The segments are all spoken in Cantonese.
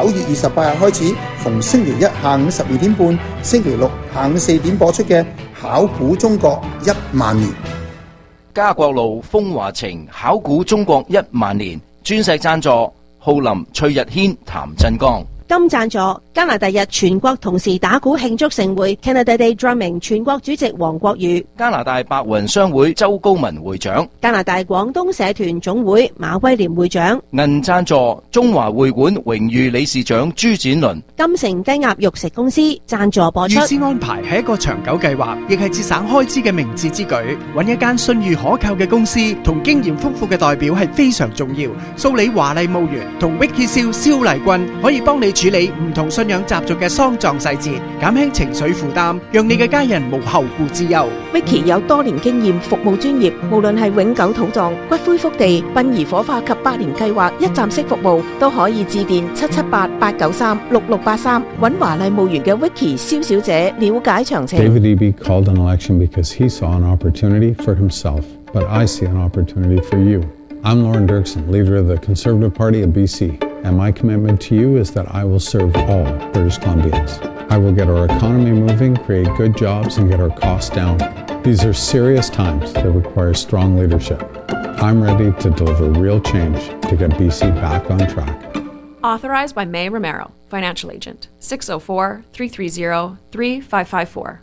9月28日開始，逢星期一下午12點半、星期六下午4點播出嘅考古中國1萬年。 家國路風華情考古中國1萬年，鑽石贊助浩林、崔日軒、譚振剛。 金贊助加拿大日全國同時打鼓慶祝盛會 Canada Day Drumming 全國主席黃國宇， 加拿大白雲商會周高文會長， 加拿大廣東社團總會馬威廉會長。 銀贊助中華會館榮譽理事長朱展倫。 金城雞鴨肉食公司贊助播出。 預先安排係一個長久計劃，亦係節省開支嘅明智之舉。揾一間信譽可靠嘅公司同經驗豐富嘅代表係非常重要。蘇里華麗墓園同 Vicky 蕭麗君可以幫你處理唔同信仰習俗嘅喪葬細節，減輕情緒負擔，讓你嘅家人無後顧之憂。 Vicky 有多年經驗，服務專業，無論係永久土葬、骨灰福地、殯儀火化及百年計劃一站式服務，都可以致電778-893-6683，揾華麗墓園嘅 Vicky 蕭小姐了解詳情。 David Eby called an election because he saw an opportunity for himself, but I see an opportunity for you. I'm Lauren Dirksen, leader of the Conservative Party of BC, and my commitment to you is that I will serve all British Columbians. I will get our economy moving, create good jobs, and get our costs down. These are serious times that require strong leadership. I'm ready to deliver real change to get BC back on track. Authorized by May Romero, Financial Agent, 604-330-3554.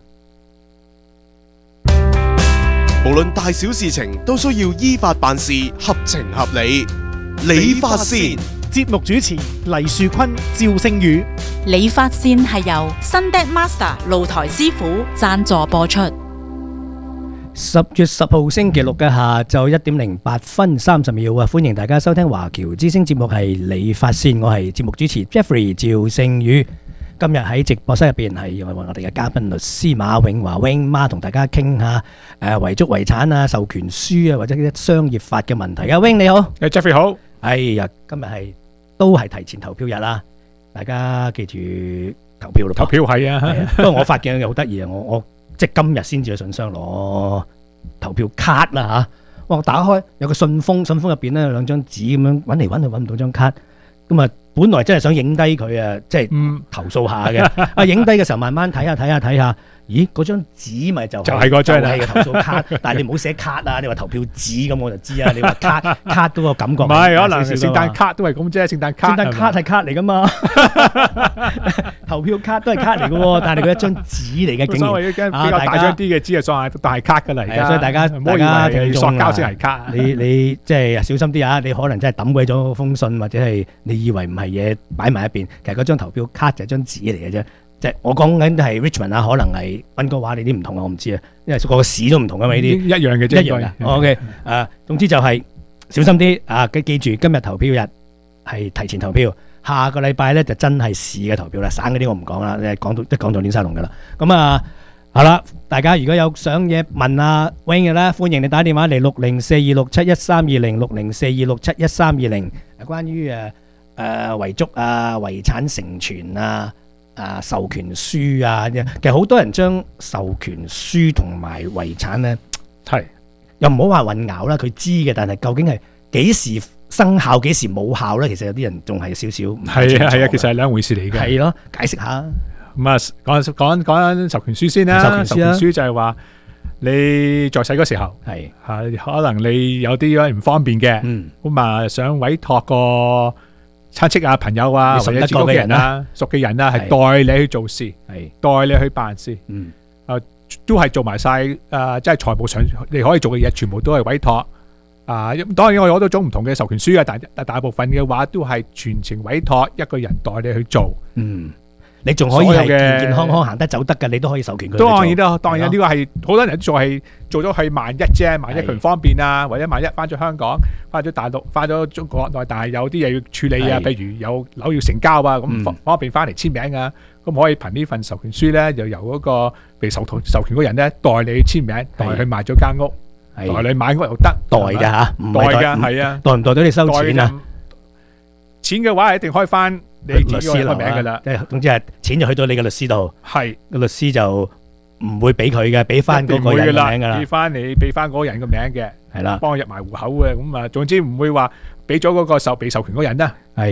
無論大小事情都需要依法辦事，合情合理。理髮線節目主持黎樹坤、趙聖宇。 理髮線係由 Sundet Master 露台師傅贊助播出。 10月10號星期六嘅下晝1點08分30秒啊！歡迎大家收聽華僑之聲節目係理髮線，我係節目主持 Jeffrey 趙聖宇。今日喺直播室入邊係我哋嘅嘉賓律師馬永華 Wing 媽同大家傾下遺囑遺產啊、授權書啊或者啲商業法嘅問題啊。Wing 你好 ，Jeffrey 好。 哎呀，今日都係提前投票日啦，大家記住投票咯。 投票係啊， 不過我發現好得意啊，我即係今日先至去信箱攞投票卡啦嚇。我打開有個信封，信封入邊咧有兩張紙咁樣揾嚟揾去揾唔到張卡，咁啊本來真係想影低佢啊，即係投訴下嘅。啊影低嘅時候慢慢睇下，咦嗰張紙咪就係嗰張嘅投訴卡，但係你唔好寫卡啊，你話投票紙咁我就知啊。你話卡嗰個感覺唔係，可能聖誕卡都係咁啫，聖誕卡係卡嚟噶嘛，投票卡都係卡嚟嘅喎，但係佢一張紙嚟嘅，竟然比較大張啲嘅紙就算係大卡㗎啦。而家所以大家唔好以為塑膠先係卡。 你即係小心啲啊！你可能真係抌鬼咗封信，或者係你以為唔係嘢擺埋一邊，其實嗰張投票卡就係張紙嚟嘅啫。即係我講緊係 Richmond 啊，可能係溫哥華你啲唔同啊，我唔知啊，因為個市都唔同啊嘛，呢啲一樣嘅啫， 一樣嘅。OK， 總之就係小心啲啊！記住今日投票日係提前投票，下個禮拜咧就真係市嘅投票啦，省嗰啲我唔講啦，講到連沙龍噶啦。咁啊，好啦，大家如果有想嘢問啊 Wing 嘅咧，歡迎你打電話嚟6042671320，6042671320，關於遺囑啊、遺產承傳啊。授權書啊，其實好多人將授權書同埋遺產咧， 係又唔好話混淆啦。佢知嘅，但係究竟係幾時生效、幾時冇效咧？其實有啲人仲係少少唔清楚。 係啊，其實係兩回事嚟嘅。 係咯，解釋下。 咁啊，講授權書先啦。授權書就係話你在世嗰時候係可能你有啲唔方便嘅，咁啊想委託個親戚啊、朋友啊，或者自己嘅人啊、熟嘅人啊，係代你去做事，代你去辦事，都係做埋晒即係財務上你可以做嘅嘢，全部都係委託。當然我有好多種唔同嘅授權書啊，但大部分嘅話都係全程委託一個人代你去做。 你仲可以係健健康康行得走得嘅，你都可以授權佢。 當然啦，當然呢個係好多人做係做咗係萬一啫，萬一佢唔方便啊，或者萬一翻咗香港、翻咗大陸、翻咗中國內，但係有啲嘢要處理啊，譬如有樓要成交啊，咁唔方便翻嚟簽名啊，咁可以憑呢份授權書咧，就由嗰個被授權嗰人咧代你簽名，代佢賣咗間屋，代你買屋又得， 代㗎嚇，唔係代㗎，係啊， 代唔代到你收錢啊？ 錢嘅話一定開翻你律師個名㗎啦， 即係總之係錢就去到你嘅律師度， 係個律師就唔會俾佢嘅，俾翻嗰個人嘅名㗎啦， 俾翻嗰個人嘅名嘅， 係啦， 幫我入埋戶口嘅，咁啊，總之唔會話俾咗嗰個被授權嗰人啦。 係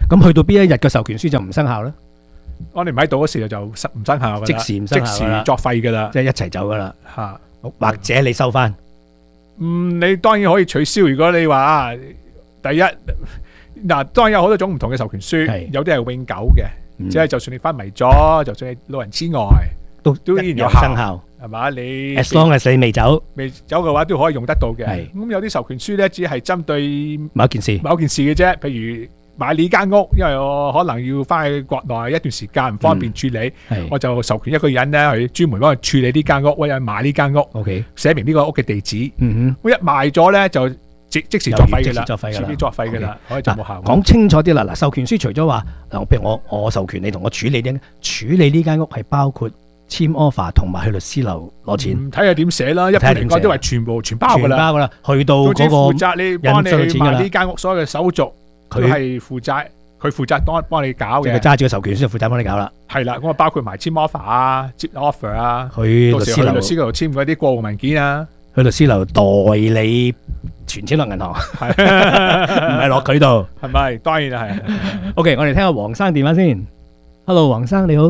咁去到邊一日嘅授權書就唔生效咧？ 當你唔喺度嗰時就唔生效㗎啦， 即時唔生效㗎啦， 即時作廢㗎啦， 即係一齊走㗎啦嚇。 或者你收翻， 你當然可以取消。如果你話啊，第一嗱，當然有好多種唔同嘅授權書，有啲係永久嘅，即係就算你昏迷咗，就算你老人之外，都依然有生效， 係嘛？你 as long as 你未走嘅話，都可以用得到嘅。咁有啲授權書咧，只係針對某一件事嘅啫，譬如買呢間屋，因為我可能要翻去國內一段時間，唔方便處理，我就授權一個人咧去專門幫佢處理呢間屋，或者買呢間屋，寫明呢個屋嘅地址。我一賣咗咧就即時作廢㗎啦，自己作廢㗎啦，可以就冇效。 講清楚啲啦，嗱，授權書除咗話嗱，譬如我授權你同我處理呢間屋係包括簽 offer 同埋去律師樓攞錢，睇下點寫啦。一般嚟講都係全包㗎啦， 去到嗰個負責你幫你賣呢間屋所有嘅手續。佢係負責幫你搞嘅， 佢揸住個授權書就負責幫你搞啦。 係啦，咁啊包括埋簽 offer 啊、接 offer 啊， 去律師樓嗰度簽嗰啲過戶文件啊， 去律師樓代理存錢落銀行，唔係落佢度， 係咪？當然係。 OK， 我哋聽下黃生電話先。Hello， 黃生你好。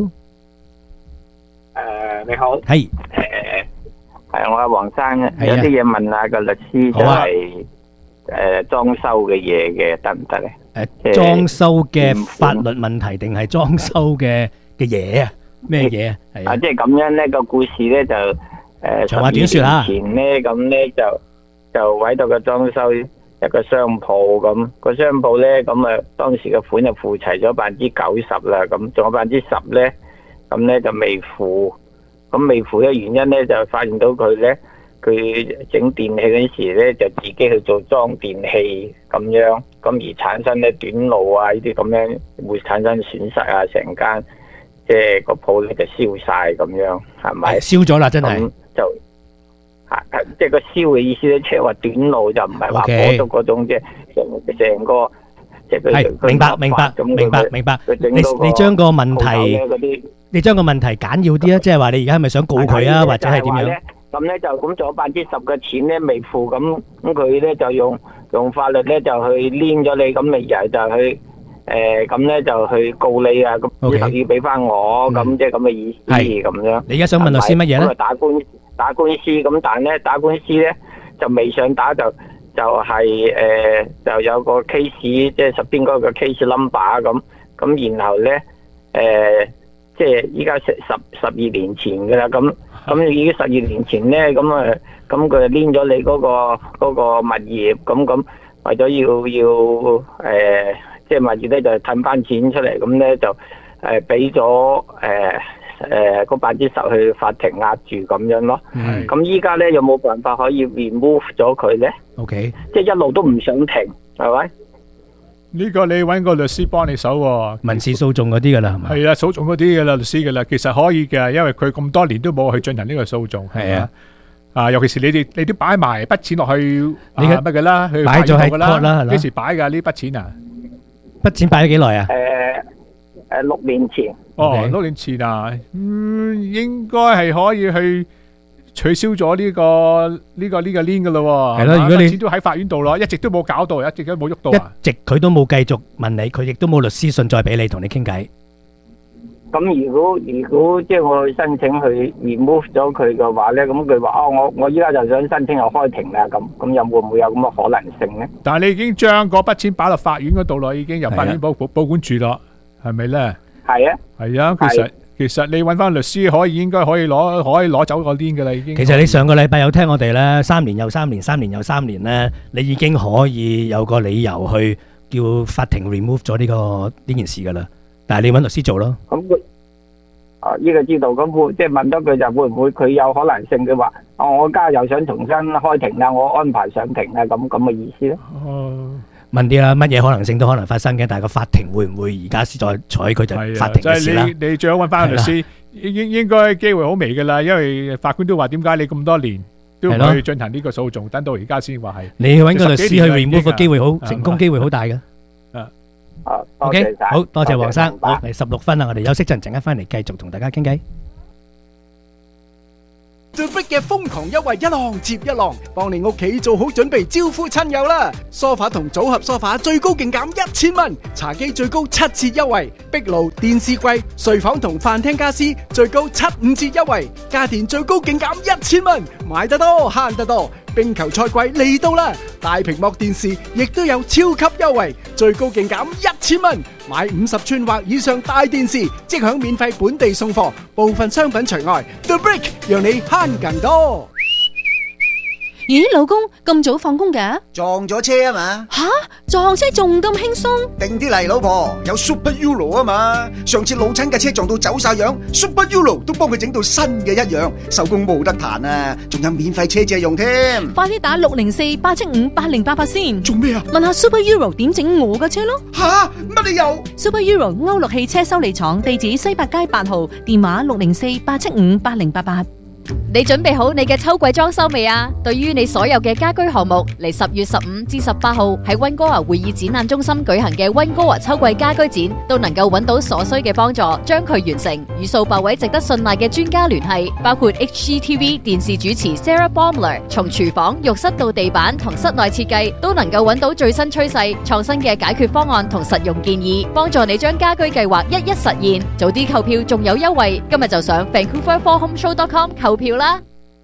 你好。 係。 係我係黃生嘅，有啲嘢問下個律師就係。裝修嘅嘢嘅得唔得咧？ 裝修嘅法律問題定係裝修嘅嘢啊？咩嘢啊？ 啊，即係咁樣咧個故事咧就長話短說啦。 前咧咁咧就委託個裝修一個商鋪咁，個商鋪咧咁啊當時嘅款就付齊咗90%啦，咁仲有10%咧，咁咧就未付，咁未付嘅原因咧就發現到佢咧。佢整電器嗰時咧，就自己去做裝電器咁樣，咁而產生咧短路啊，呢啲咁樣會產生損失啊，成間即係個鋪咧就燒晒咁樣，係咪？ 燒咗啦，真係就即係個燒嘅意思咧，即係話短路就唔係話火燭嗰種啫，成個即係佢明白。你將個問題，你將個問題簡要啲啊，即係話你而家係咪想告佢啊，或者係點樣？ 咁咧就咁仲有10%嘅錢咧未付，咁佢咧就用法律咧就去黏咗你，咁咪又就去咁咧就去告你啊，咁要俾翻我，咁即係咁嘅意思咁樣。 你而家想問律師乜嘢咧？ 咁打官司，咁但係咧打官司咧就未上打就係就有個 case， 即係十邊嗰個 case number 咁然後咧即係依家12年前㗎啦，咁已經12年前咧，咁佢黏咗你嗰個物業，咁為咗要即係物業咧就褪翻錢出嚟，咁咧就俾咗嗰10%去法庭壓住咁樣咯。咁依家咧有冇辦法可以 remove 咗佢咧 ？OK， 即係一路都唔想停，係咪？ 呢個你揾個律師幫你手喎， 民事訴訟嗰啲噶啦，係咪？ 係啊，訴訟嗰啲噶啦，律師噶啦，其實可以嘅，因為佢咁多年都冇去進行呢個訴訟，係啊，尤其是你都擺埋筆錢落去，你乜嘅啦，去擺咗喺 court 啦，係啦， 幾時擺噶呢筆錢啊？ 筆錢擺咗幾耐啊 ？6年前。 哦，6年前啊，應該係可以去取消咗呢個 lien 噶咯， 係咯。如果你錢都喺法院度咯，一直都冇搞到，一直都冇喐到啊！ 一直佢都冇繼續問你，佢亦都冇律師信再俾你同你傾偈。 咁如果即係我去申請去 remove 咗佢嘅話咧，咁佢話我依家就想申請又開庭啦，咁又會唔會有咁嘅可能性咧？ 但係你已經將嗰筆錢擺落法院嗰度咯，已經由法院保管住咯，係咪咧？ 係啊， 係啊，其實你揾翻律師應該可以攞走個 lien 噶啦，已經。 其實你上個禮拜有聽我哋咧，3年又3年，3年又3年咧，你已經可以有個理由去叫法庭 remove 咗呢件事噶啦。但係你揾律師做咯。 咁佢呢個知道，咁即係問多句就會唔會佢有可能性嘅話，我家又想重新開庭啦，我安排上庭啦，咁嘅意思咧？ 問啲啦，乜嘢可能性都可能發生嘅，但係個法庭會唔會而家先再睬佢就法庭嘅事啦。 你最好揾翻個律師，應該機會好微噶啦，因為法官都話點解你咁多年都唔去進行呢個訴訟，等到而家先話係。 你揾個律師去 remove 個機會好成功，機會好大嘅。OK， 好多謝黃生，好嚟16分啦，我哋休息陣間翻嚟繼續同大家傾偈。 The Brick 嘅瘋狂優惠一浪接一浪，幫你屋企做好準備招呼親友啦！梳化同組合梳化最高勁減1000蚊，茶几最高7折優惠，壁爐、電視櫃、睡房同飯廳家私最高75折優惠，家電最高勁減1000蚊，買得多慳得多。冰球賽季嚟到啦，大屏幕電視亦都有超級優惠，最高勁減1000蚊，買50寸或以上大電視即享免費本地送貨，部分商品除外。The Brick 讓你慳更多。 咦，老公咁早放工嘅？ 撞咗車啊嘛！ 吓，撞車仲咁輕鬆？ 定啲嚟，老婆，有 Super Euro 啊嘛！上次老親嘅車撞到走晒樣，Super Euro 都幫佢整到新嘅一樣，手工冇得彈啊！仲有免費車借用添。 快啲打604-875-8088先。 做咩啊？ 問下 Super Euro 點整我嘅車咯。 吓，乜你又 ？Super Euro 歐陸汽車修理廠，地址西八街8號，電話604-875-8088。 你準備好你嘅秋季裝修未啊？對於你所有嘅家居項目，嚟10月15至18號喺溫哥華會議展覽中心舉行嘅溫哥華秋季家居展，都能夠揾到所需嘅幫助，將佢完成。與數百位值得信賴嘅專家聯繫，包括 HGTV 電視主持 Sarah Baumler， 從廚房、浴室到地板同室內設計，都能夠揾到最新趨勢、創新嘅解決方案同實用建議，幫助你將家居計劃一一實現。早啲購票仲有優惠，今日就上 vancouver4homeshow.com 購票啦！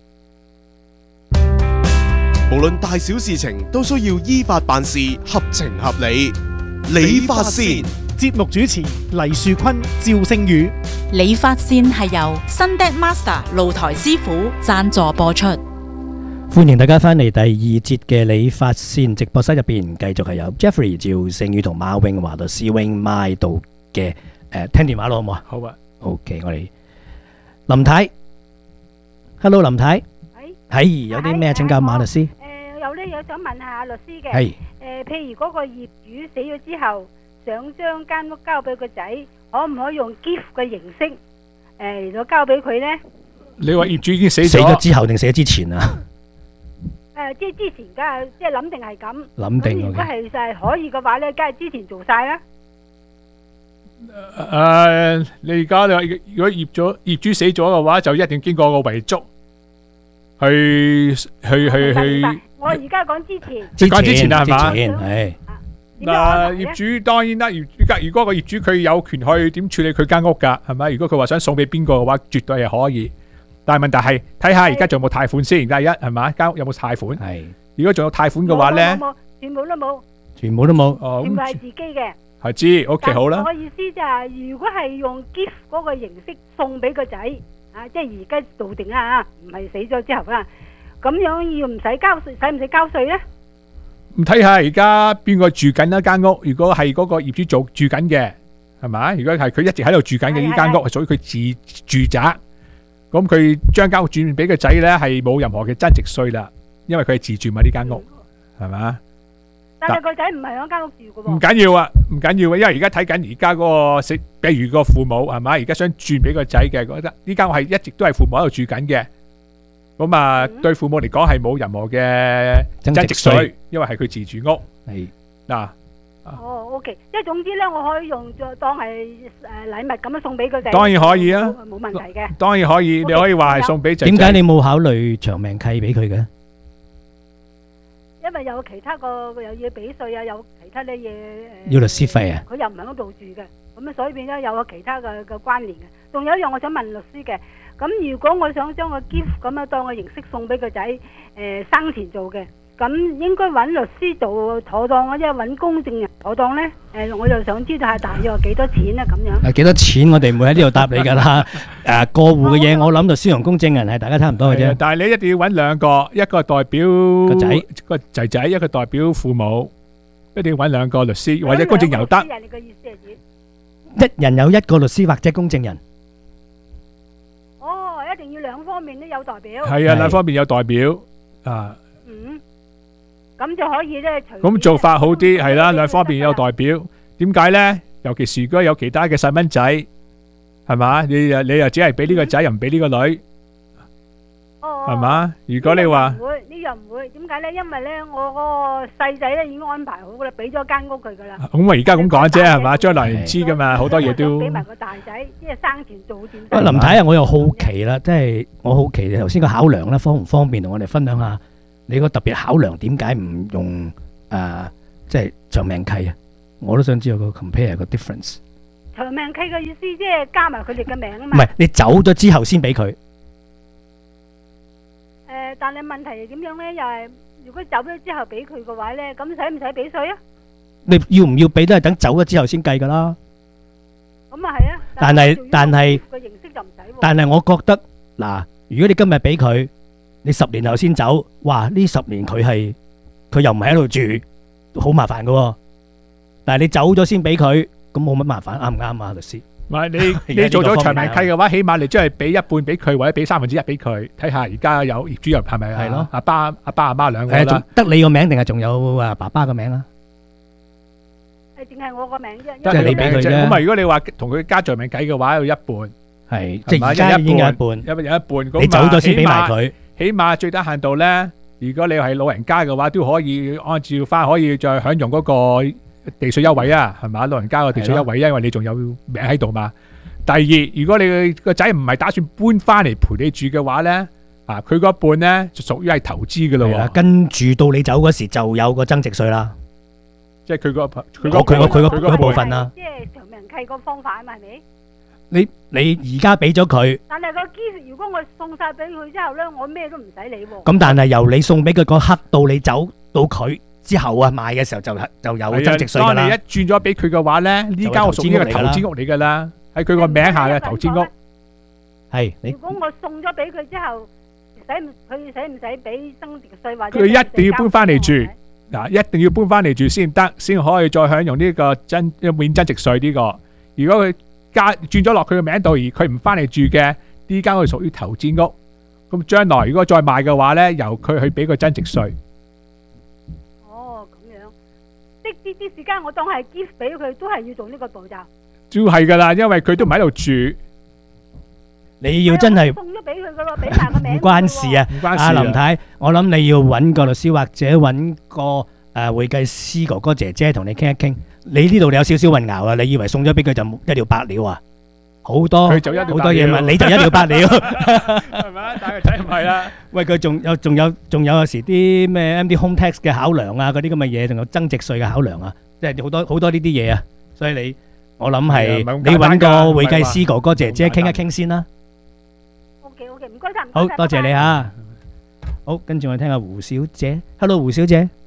無論大小事情都需要依法辦事，合情合理。理髮線節目主持黎樹坤、趙星宇。 理髮線係由 Sunday Master 露台師傅贊助播出。 歡迎大家翻嚟第二節嘅理髮線直播室入邊，繼續係有 Jeffrey、趙星宇同馬永華到 C Wing My 度嘅聽電話咯，好唔好啊？ 好啊。 OK， 我哋林太 ，Hello 林太。係有啲咩請教馬律師？ 有啲嘢想問下律師嘅。 係。 譬如嗰個業主死咗之後，想將間屋交俾個仔，可唔可以用 gift 嘅形式嚟到交俾佢呢？ 你話業主已經死咗？ 死咗之後定死咗之前啊？ 即係之前梗係即係諗定係咁。 諗定。 如果係可以嘅話咧，梗係之前做晒啦。 你而家如果業主死咗嘅話，就一定經過個遺囑。去。 我而家講之前。 講之前啦，係嘛？ 係。 嗱，業主當然啦，如果個業主佢有權去點處理佢間屋噶，係咪？如果佢話想送俾邊個嘅話，絕對係可以。但係問題係睇下而家仲有冇貸款先，第一係嘛？間屋有冇貸款？係。如果仲有貸款嘅話咧， 冇，全部都冇。 全部都冇。 哦， 全部係自己嘅。 係知 ，OK 好啦。 我意思就係，如果係用 gift 嗰個形式送俾個仔。即係而家做定啦，唔係死咗之後啦，咁樣要唔使交稅，使唔使交稅咧？ 唔睇下而家邊個住緊一間屋，如果係嗰個業主住緊嘅，係咪？如果係佢一直喺度住緊嘅呢間屋，係屬於佢自住宅，咁佢將間屋轉俾個仔咧，係冇任何嘅增值稅啦，因為佢係自住嘛呢間屋，係咪？ 但係個仔唔係喺間屋住噶喎。 唔緊要啊，唔緊要啊，因為而家睇緊而家嗰個比如個父母係咪？而家想轉俾個仔嘅，覺得呢間屋係一直都係父母喺度住緊嘅，咁啊對父母嚟講係冇任何嘅增值稅，因為係佢自住屋。係嗱。 哦 ，OK， 即係總之咧，我可以用作當係禮物咁樣送俾個仔。 當然可以啊， 冇問題嘅。 當然可以，你可以話係送俾仔。 點解你冇考慮長命契俾佢嘅？ 因為有其他個又要俾稅啊，有其他啲嘢要律師費啊。 佢又唔喺嗰度住嘅，咁啊所以變咗有個其他嘅關聯嘅。仲有一樣我想問律師嘅，咁如果我想將個 gift 咁樣當個形式送俾個仔，生前做嘅，咁應該揾律師做妥當啊，即係揾公證人妥當咧？我就想知道係大約幾多錢咧咁樣。 幾多錢我哋唔會喺呢度答你噶啦。過戶嘅嘢我諗律師同公證人係大家差唔多嘅啫。 但係你一定要揾兩個，一個代表個仔仔，一個代表父母，一定要揾兩個律師或者公證人又得。 你嘅意思係指？ 一人有一個律師或者公證人。 哦，一定要兩方面都有代表。 係啊，兩方面有代表啊。 咁就可以咧。 咁做法好啲，係啦，兩方面有代表。點解咧？尤其是如果有其他嘅細蚊仔，係嘛？你又只係俾呢個仔，又唔俾呢個女。 係嘛？如果你話唔會，呢樣唔會，點解咧？因為咧，我嗰個細仔咧已經安排好噶啦，俾咗間屋佢噶啦。 咁我而家咁講啫，係嘛？將來唔知噶嘛，好多嘢都俾埋個大仔，即係生前做點。 喂，林太啊，我又好奇啦，即係我好奇你頭先個考量咧，方唔方便同我哋分享下？你個特別考量點解唔用即係長命契啊？我都想知道個 compare 個 difference。 長命契嘅意思即係加埋佢哋嘅名啊唔嘛。 係你走咗之後先俾佢。 但係問題係點樣咧？又係如果走咗之後俾佢嘅話咧，咁使唔使俾稅啊？ 你要唔要俾都係等走咗之後先計噶啦。 咁啊係啊。 但係個形式就唔使喎。 但係我覺得嗱，如果你今日俾佢，你10年後先走，哇！呢10年佢又唔係喺度住，好麻煩噶喎。但係你走咗先俾佢，咁冇乜麻煩，啱唔啱啊，律師？ 唔係你做咗長命契嘅話，起碼你真係俾一半俾佢，或者俾1/3俾佢，睇下而家有業主又係咪啊？係咯，阿爸阿媽兩個啦。 得你個名定係仲有爸爸個名啊？ 淨係我個名啫。 即係你俾佢啫。 咁啊，如果你話同佢加長命契嘅話，有一半。 係，即係而家已經有一半。 有一半。 你走咗先俾埋佢。 起碼最低限度咧，如果你係老人家嘅話，都可以按照翻，可以再享用嗰個地稅優惠啊，係嘛？老人家個地稅優惠，因為你仲有名喺度嘛。第二，如果你個仔唔係打算搬翻嚟陪你住嘅話咧，佢嗰半咧就屬於係投資噶咯。 跟住到你走嗰時就有個增值稅啦， 即係佢嗰部分啦。 即係長命契個方法啊嘛，係咪？ 你而家俾咗佢， 但係個機，如果我送晒俾佢之後咧，我咩都唔使理喎。 咁但係由你送俾佢嗰刻到你走到佢之後啊，賣嘅時候就有增值稅噶啦。 當你一轉咗俾佢嘅話咧，呢間屋屬於一個投資屋嚟噶啦，喺佢個名下嘅投資屋。 係。 如果我送咗俾佢之後，佢使唔使俾增值稅或者？ 佢一定要搬翻嚟住，一定要搬翻嚟住先得，先可以再享用呢個免增值稅呢個。如果佢轉咗落佢嘅名度，而佢唔翻嚟住嘅，呢間屋屬於投資屋。咁將來如果再賣嘅話咧，由佢去俾個增值稅。 哦，咁樣，即啲時間我當係 gift 俾佢，都係要做呢個步驟。 都係噶啦，因為佢都唔喺度住。 你要真係送咗俾佢噶咯，俾埋個名。 唔關事啊，阿林太，我諗你要揾個律師或者揾個會計師哥哥姐姐同你傾一傾。你呢度有少少混淆啊！你以為送咗俾佢就一了百了啊？好多嘢問，你就一了百了， 係咪？但係仔唔係啦。 喂，佢仲有時啲咩 MD Home Tax 嘅考量啊，嗰啲咁嘅嘢，仲有增值稅嘅考量啊，即係好多呢啲嘢啊。所以我諗係你揾個會計師哥哥姐姐傾一傾先啦。 OK，唔該晒。 好多謝你嚇。好，跟住我哋聽下胡小姐。Hello， 胡小姐。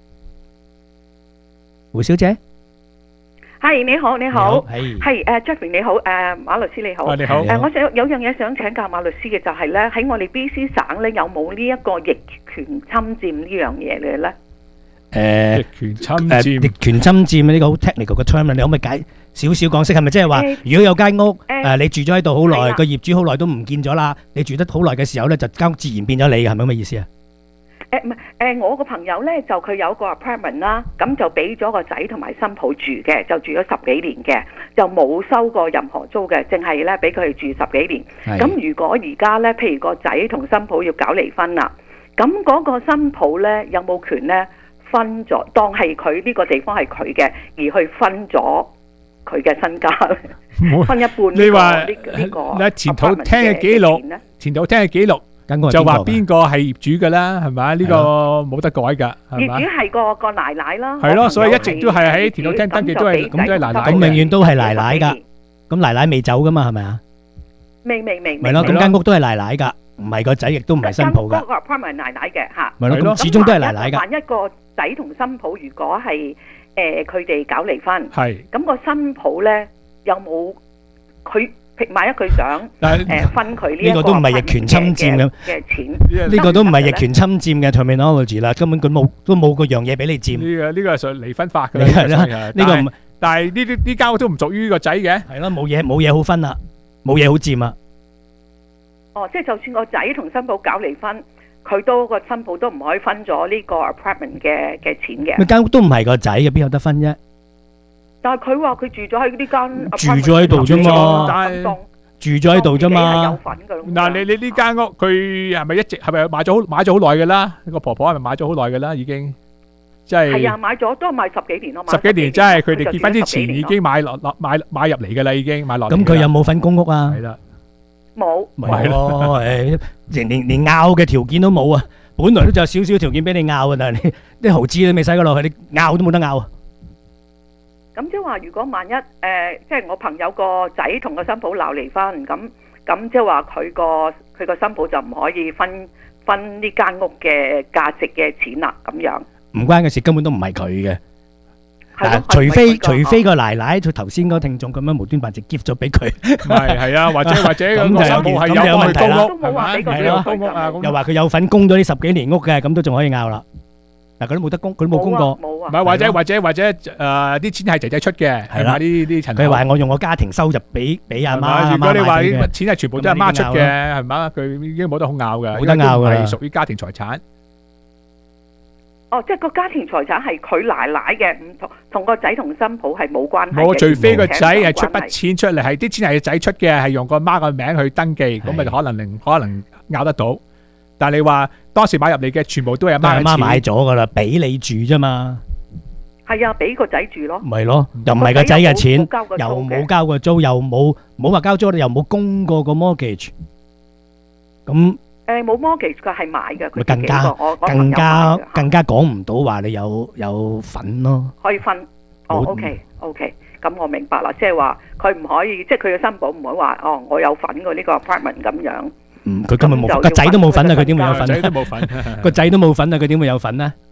胡小姐。 係你好，係Jeffrey 你好，馬律師你好， 你好， 我想有樣嘢想請教馬律師嘅就係咧，喺我哋 BC 省咧有冇呢一個逆權侵佔呢樣嘢嘅咧？ 逆權侵佔， 逆權侵佔呢個好 technical 嘅 term，你可唔可以解少少講識？係咪即係話，如果有間屋你住咗喺度好耐，個業主好耐都唔見咗啦，你住得好耐嘅時候咧，就間屋自然變咗你嘅，係咪咁嘅意思啊？ 唔係，我個朋友咧就佢有個 apartment 啦，咁就俾咗個仔同埋新抱住嘅，就住咗10幾年嘅，就冇收過任何租嘅，淨係咧俾佢哋住10幾年。咁如果而家咧，譬如個仔同新抱要搞離婚啦，咁嗰個新抱咧有冇權咧分咗，當係佢呢個地方係佢嘅，而去分咗佢嘅身家咧，分一半。 你話呢個前途聽嘅記錄。就話邊個係業主㗎啦，係咪？呢個冇得改㗎，係嘛？ 業主係個奶奶啦。 係咯，所以一直都係喺田土廳登記都係咁，都係奶奶。 咁永遠都係奶奶㗎。咁奶奶未走㗎嘛？係咪啊？ 未。 咪咯，咁間屋都係奶奶㗎，唔係個仔，亦都唔係新抱㗎。 嗰個 apartment 係奶奶嘅嚇。 咪咯，咁始終都係奶奶㗎。 萬一個仔同新抱如果係佢哋搞離婚， 係咁個新抱咧有冇佢？萬一佢想分佢呢個都唔係逆權侵佔嘅錢， 呢個都唔係逆權侵佔嘅 terminology 啦，根本佢冇嗰樣嘢俾你佔。 呢個係屬離婚法㗎啦。呢個唔，但係呢間屋都唔屬於個仔嘅。 係咯，冇嘢好分啦，冇嘢好佔啊。 哦，即係就算個仔同新抱搞離婚，佢都個新抱都唔可以分咗呢個 apartment 嘅錢嘅。 咪間屋都唔係個仔嘅，邊有得分啫？ 但係佢話佢住咗喺呢間， 住咗喺度啫嘛， 住咗喺度啫嘛。 有份㗎咯。 嗱，你呢間屋佢係咪一直係咪買咗好耐嘅啦？個婆婆係咪買咗好耐嘅啦？已經即係係啊，買咗都係買10幾年咯。 10幾年，即係佢哋結婚之前已經買入嚟嘅啦，已經買落嚟。 咁佢有冇份公屋啊？ 係啦， 冇。 咪係咯，連拗嘅條件都冇啊！本來都就有少少條件俾你拗啊，但係你啲豪資都未使過落去，你拗都冇得拗啊！ 咁即係話，如果萬一即係我朋友個仔同個新抱鬧離婚，咁即係話佢個新抱就唔可以分呢間屋嘅價值嘅錢啦，咁樣。 唔關嘅事，根本都唔係佢嘅。除非個奶奶佢頭先嗰個聽眾咁樣無端白直 gift 咗俾佢， 係啊，或者個新抱係有問題啦，係咯，公屋啊， 又話佢有份供咗呢10幾年屋嘅，咁都仲可以拗啦。嗱，佢都冇得供，佢都冇供過， 冇啊， 唔係或者啲錢係仔仔出嘅，係嘛？啲層佢話我用我家庭收入俾阿媽。 如果你話啲錢係全部都係媽出嘅，係嘛？佢已經冇得好拗嘅， 冇得拗㗎啦， 係屬於家庭財產。 哦，即係個家庭財產係佢奶奶嘅，唔同個仔同新抱係冇關係嘅。 冇，除非個仔係出筆錢出嚟，係啲錢係個仔出嘅，係用個媽個名去登記，咁咪可能拗得到。但係你話當時買入嚟嘅全部都係阿媽嘅錢， 媽買咗噶啦，俾你住啫嘛。 係啊，俾個仔住咯。 咪咯，又唔係個仔嘅錢，又冇交過租，又冇話交租，又冇供過個 mortgage。咁冇 mortgage 佢係買嘅，佢更加講唔到話你有份咯。 可以分。哦 ，OK，咁我明白啦，即係話佢唔可以，即係佢嘅新抱唔會話我有份過呢個 apartment 咁樣。 佢根本冇個仔都冇份啊！佢點會有份？ 個仔都冇份， 個仔都冇份啊！佢點會有份呢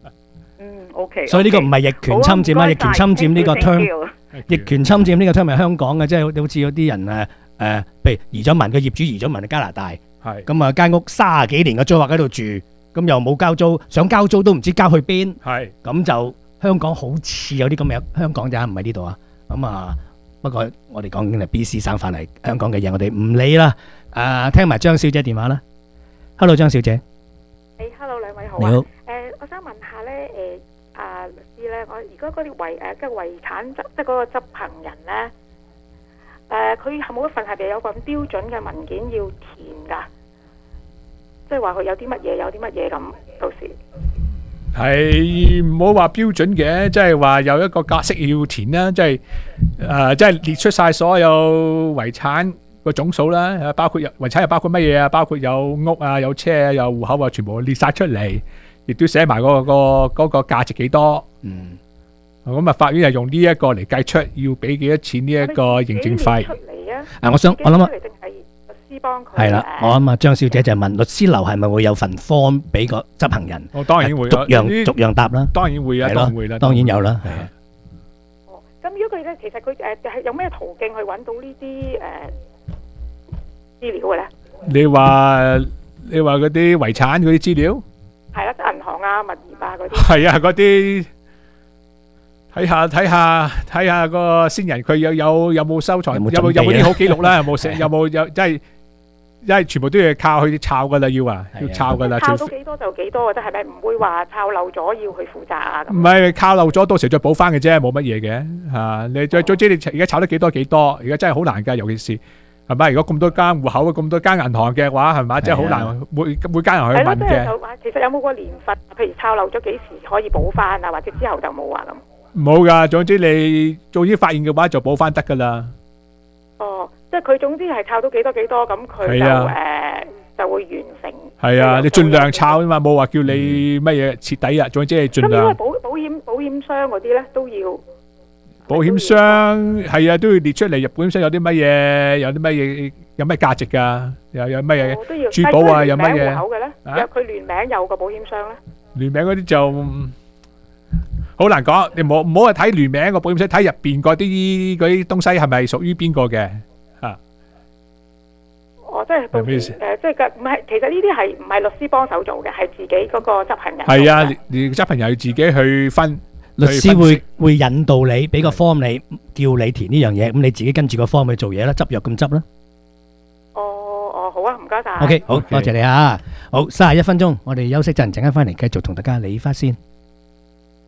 ？OK。 所以呢個唔係逆權侵佔啊！逆權侵佔呢個 term，逆權侵佔呢個 term 係香港嘅，即係好似有啲人譬如移咗民嘅業主移咗民去加拿大，咁啊間屋30幾年嘅租客喺度住，咁又冇交租，想交租都唔知交去邊，咁就香港好似有啲咁嘅香港咋，唔係呢度啊。咁啊，不過我哋講緊係 BC 省法嚟，香港嘅嘢我哋唔理啦。聽埋張小姐電話啦。Hello， 張小姐。 Hello， 兩位好啊。 你好。 我想問下咧，律師咧，我如果嗰啲即係遺產即係嗰個執行人咧，佢係冇一份係咪有份標準嘅文件要填㗎？即係話佢有啲乜嘢咁，到時係唔好話標準嘅，即係話有一個格式要填啦，即係列出晒所有遺產個總數啦，包括遺產又包括乜嘢啊？包括有屋啊、有車啊、有戶口啊，全部列晒出嚟，亦都寫埋嗰個價值幾多。咁啊，法院就用呢一個嚟計出要俾幾多錢呢一個認證費。 我諗啊， 律師幫佢。 係啦，我諗啊，張小姐就問律師樓係咪會有份 form 俾個執行人？ 我當然會， 逐樣答啦。 當然會啊，當然會啦， 當然有啦，係啊。 咁如果佢咧，其實佢係有咩途徑去揾到呢啲資料嘅咧？你話嗰啲遺產嗰啲資料？係啦，即係銀行啊、物業啊嗰啲。係啊， 嗰啲睇下個先人佢有冇收藏，有冇啲好記錄啦？有冇寫？有即係因為全部都要靠去抄噶啦，要抄噶啦。 抄到幾多就幾多嘅啫，係咪？唔會話抄漏咗要去負責啊？ 唔係抄漏咗，到時再補翻嘅啫，冇乜嘢嘅嚇。你總之你而家炒得幾多？而家真係好難㗎，尤其是係咪？如果咁多間戶口、咁多間銀行嘅話，係咪？真係好難每間銀行去問嘅。 其實有冇個年份？譬如抄漏咗幾時可以補翻啊？或者之後就冇啊咁？ 冇㗎，總之你發現嘅話就補翻得㗎啦。 哦，即係佢總之係抄到幾多，咁佢就會完成。係啊，你盡量抄啊嘛，冇話叫你乜嘢徹底啊。總之係盡量。 咁因為保險商嗰啲咧都要。 保險商係啊，都要列出嚟。保險商有啲乜嘢？有咩價值㗎？有乜嘢珠寶啊？有乜嘢？ 有佢聯名有個保險商咧。 聯名嗰啲就好難講，你唔好去睇聯名個保險商，睇入邊嗰啲東西係咪屬於邊個嘅嚇？ 即係到時即係唔係？其實呢啲係唔係律師幫手做嘅，係自己嗰個執行人。 係啊，你執行人要自己去分。 律師會引導你，俾個 form 你，叫你填呢樣嘢，咁你自己跟住個 form 去做嘢啦，執藥咁執啦。 好啊，唔該晒。 OK，好多謝你啊！好，31分鐘，我哋休息陣間翻嚟繼續同大家理翻先。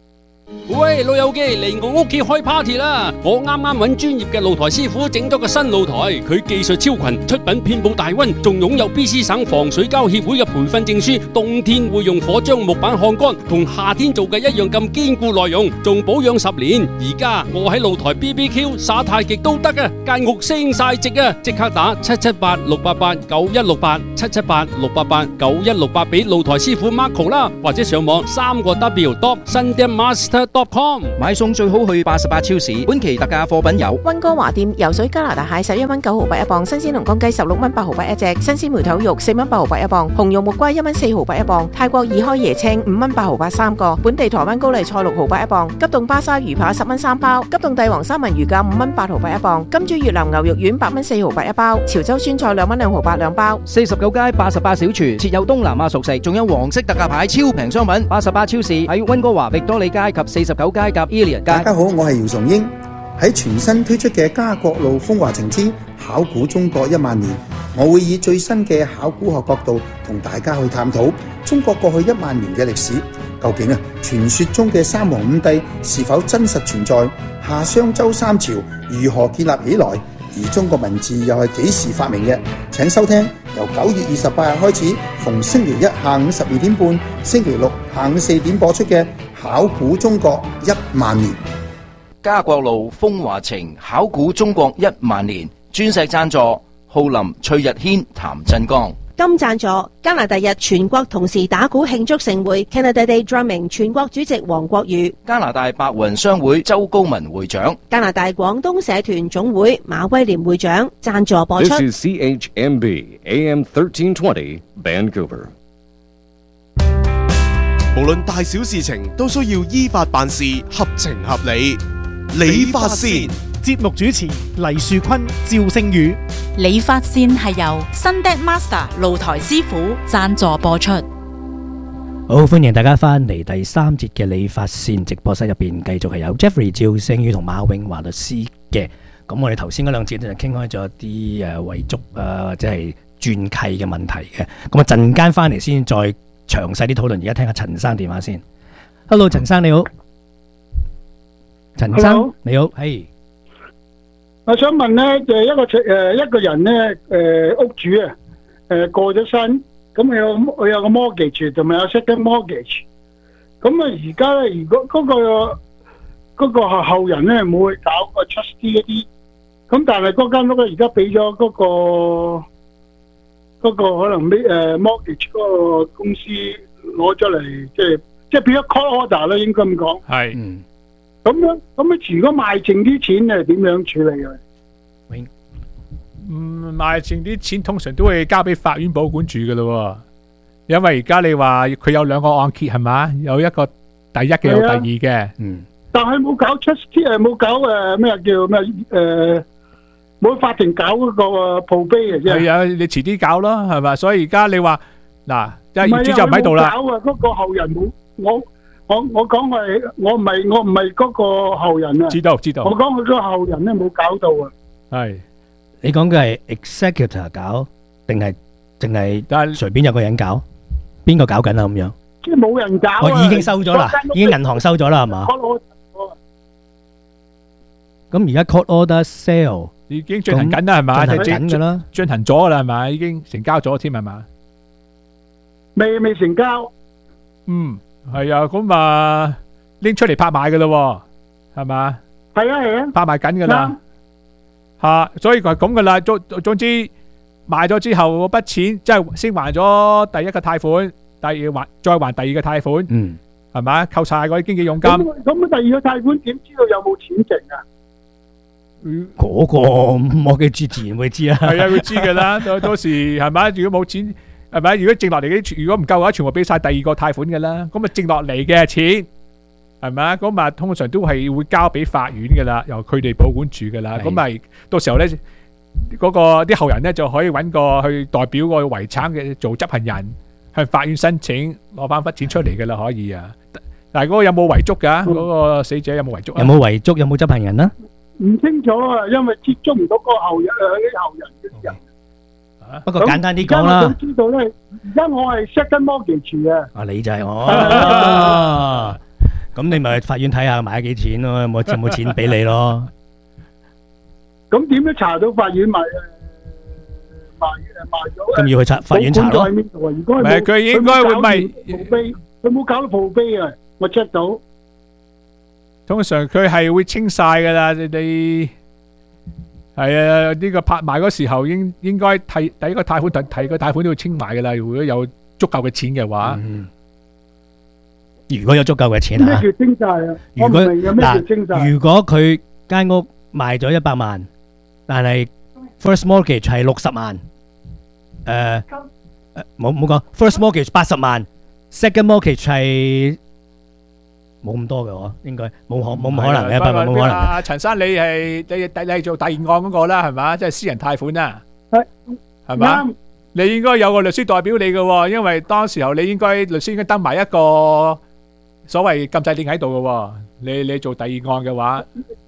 喂，老友記嚟我屋企開 party 啦！我啱啱揾專業嘅露台師傅整咗個新露台，佢技術超群，出品遍佈大溫，仲擁有 BC 省防水膠協會嘅培訓證書。冬天會用火將木板烘乾，同夏天做嘅一樣咁堅固耐用，仲保養10年。而家我喺露台 BBQ 耍太極都得啊，間屋升晒值啊！即刻打778-688-9168 778-688-9168俾露台師傅 Marco 啦，或者上網3W.SundamMaster.com。 買餸最好去88超市，本期特價貨品有溫哥華店游水加拿大蟹11蚊9毫8一磅，新鮮龍江雞16蚊8毫8一隻，新鮮梅頭肉4蚊8毫8一磅，紅肉木瓜1蚊4毫8一磅，泰國二開椰青5蚊8毫83個，本地台灣高麗菜6毫8一磅，急凍巴沙魚扒10蚊3包，急凍帝王三文魚價5蚊8毫8一磅，金珠越南牛肉丸8蚊4毫8一包，潮州酸菜2蚊2毫8兩包。 49街88小廚設有東南亞熟食，仲有黃色特價牌超平商品。88超市喺溫哥華域多利街及49街夾 Ilian 街。 大家好，我係姚崇英。喺全新推出嘅家國路風華情之考古中國1萬年，我會以最新嘅考古學角度同大家去探討中國過去1萬年嘅歷史。究竟傳說中嘅三皇五帝是否真實存在？夏商周三朝如何建立起來？而中國文字又係幾時發明嘅？請收聽由9月28日開始，逢星期一下午12點半、星期六下午4點播出嘅《考古中國1萬年》。 家國路風華情考古中國1萬年，鑽石贊助浩林、崔日軒、譚振剛。 金贊助加拿大日全國同時打鼓慶祝盛會 Canada Day Drumming 全國主席黃國宇， 加拿大白雲商會周高文會長， 加拿大廣東社團總會馬威廉會長贊助播出。 This is CHMB AM 1320 Vancouver。 無論大小事情都需要依法辦事，合情合理。理髮線節目主持黎樹坤、趙星宇。 理髮線係由 Sunday Master 露台師傅贊助播出。 好，歡迎大家翻嚟第3節嘅理髮線直播室入邊，繼續係有 Jeffrey 趙星宇同馬永華律師嘅。咁我哋頭先嗰2節就傾開咗啲遺囑或者係傳契嘅問題嘅。咁啊陣間翻嚟先再詳細啲討論。而家聽下陳生電話先。Hello， 陳生你好。陳生 Hello? 你好，係。 我想問咧，就一個人咧，屋主啊，過咗身，咁佢有個 mortgage 同埋有 second mortgage，咁啊而家咧，如果嗰個後人咧冇去搞個 trustee 嗰啲，咁但係嗰間屋咧而家俾咗嗰個可能mortgage 嗰個公司攞咗嚟，即係變咗 court order 啦，應該咁講。 係。 咁如果賣剩啲錢咧，點樣處理啊？ 賣剩啲錢通常都會交俾法院保管住噶咯，因為而家你話佢有2個按揭係嘛，有一個第一嘅，有第二嘅。 但係冇搞 trustee， 冇搞冇法庭搞嗰個probate嘅啫。係啊，你遲啲搞咯，係嘛？所以而家你話嗱，業主就唔喺度啦。 搞啊，嗰個後人冇我講係我唔係嗰個後人啊。知道。我講佢個後人咧冇搞到啊。 係你講嘅係 executor 搞定係淨係隨便有個人搞？邊個搞緊啊？咁樣即係冇人搞啊。 我已經收咗啦，已經銀行收咗啦，係嘛？咁而家 court order sale 已經進行緊啦，係嘛？ 進行緊㗎啦， 進行咗啦，係嘛？已經成交咗添，係嘛？ 未成交。 係啊，咁啊拎出嚟拍賣噶咯，係嘛？ 係啊， 拍賣緊噶啦，吓，所以佢係咁噶啦。總之賣咗之後嗰筆錢，即係先還咗第一個貸款，再還第二個貸款，係嘛？扣晒嗰啲經紀佣金。咁第二個貸款點知道有冇錢剩啊？ 嗰個我嘅自然會知啦。 係啊，會知噶啦。到時係咪？如果冇錢。係咪？如果剩落嚟啲，如果唔夠嘅話，全部俾晒第二個貸款嘅啦。咁啊，剩落嚟嘅錢係咪啊？咁啊，通常都係會交俾法院嘅啦，由佢哋保管住嘅啦。咁咪到時候咧，嗰個啲後人咧就可以揾個去代表個遺產嘅做執行人，向法院申請攞翻筆錢出嚟嘅啦，可以啊。但係嗰個有冇遺囑㗎？嗰個死者有冇遺囑啊？ 有冇遺囑？有冇執行人啊？ 唔清楚啊，因為接觸唔到個後人啲後人嘅人。 不過簡單啲講啦， 我想知道咧，而家我係 second mortgage 嘅。 你就係我。 咁你咪去法院睇下買咗幾錢咯，有冇錢俾你咯？ 咁點樣查到法院賣咗？ 咁要去法院查咯。 喺邊度啊？如果唔係佢應該會咪佢冇搞到鋪碑啊！我 check 到。 通常佢係會清晒噶啦，你係啊，呢個拍賣嗰時候應該第一個貸款提個貸款都要清埋噶啦。如果有足夠嘅錢嘅話， 如果有足夠嘅錢咩叫清晒啊？我唔明有咩叫清晒。 如果佢間屋賣咗100萬，但係 first mortgage 係60萬，冇講 first mortgage 80萬，second mortgage 係冇咁多嘅喎，應該冇可能嘅，100萬冇可能嘅。 陳生，你係做第二案嗰個啦，係嘛？即係私人貸款啊，係嘛？你應該有個律師代表你嘅喎，因為當時候你律師應該登埋一個所謂禁制令喺度嘅喎。你做第二案嘅話，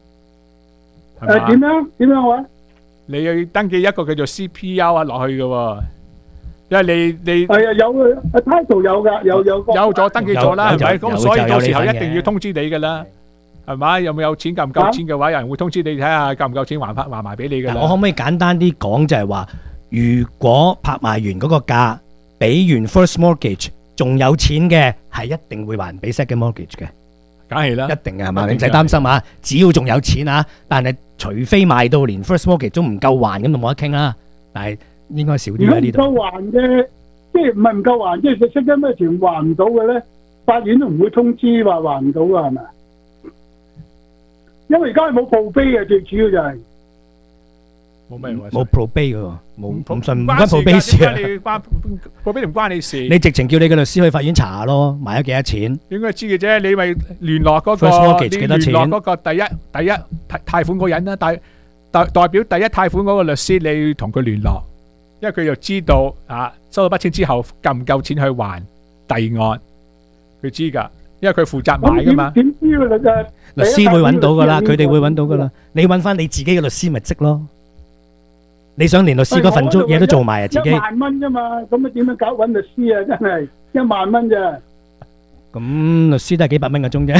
點樣話？ 你要登記一個叫做 CPR 啊落去嘅喎。因為你係啊，有啊 title 有噶，有咗登記咗啦，係咪？咁所以到時候一定要通知你噶啦，係嘛？有冇錢夠唔夠錢嘅話，有人會通知你睇下夠唔夠錢還埋俾你噶啦。 我可唔可以簡單啲講，就係話，如果拍賣完嗰個價，俾完 first mortgage，仲有錢嘅，係一定會還俾 second mortgage 嘅， 梗係啦， 一定嘅係嘛？你唔使擔心啊，只要仲有錢啊，但係除非賣到連 first mortgage 都唔夠還，咁就冇得傾啦。但係應該少啲喺呢度。 如果唔夠還嘅，即係唔係唔夠還，即係佢識得咩條還唔到嘅咧，法院都唔會通知話還唔到噶，係咪？因為而家係冇報碑嘅，最主要就係冇 probate 嘅，冇唔信唔關 probate 事啊。 probate唔關你事。 你直情叫你嘅律師去法院查咯，買咗幾多錢？ 應該知嘅啫，你咪聯絡嗰個，你聯絡嗰個第一貸款嗰人啦，代表第一貸款嗰個律師，你要同佢聯絡，因為佢就知道收到筆錢之後夠唔夠錢去還第二案，佢知噶，因為佢負責買噶嘛。 點知律師會揾到噶啦，佢哋會揾到噶啦。你揾翻你自己嘅律師咪識咯。你想連律師嗰份嘢都做埋啊？自己 1萬蚊啫嘛，咁啊點樣搞揾律師啊？真係1萬蚊咋？ 咁律師都係幾百蚊個鐘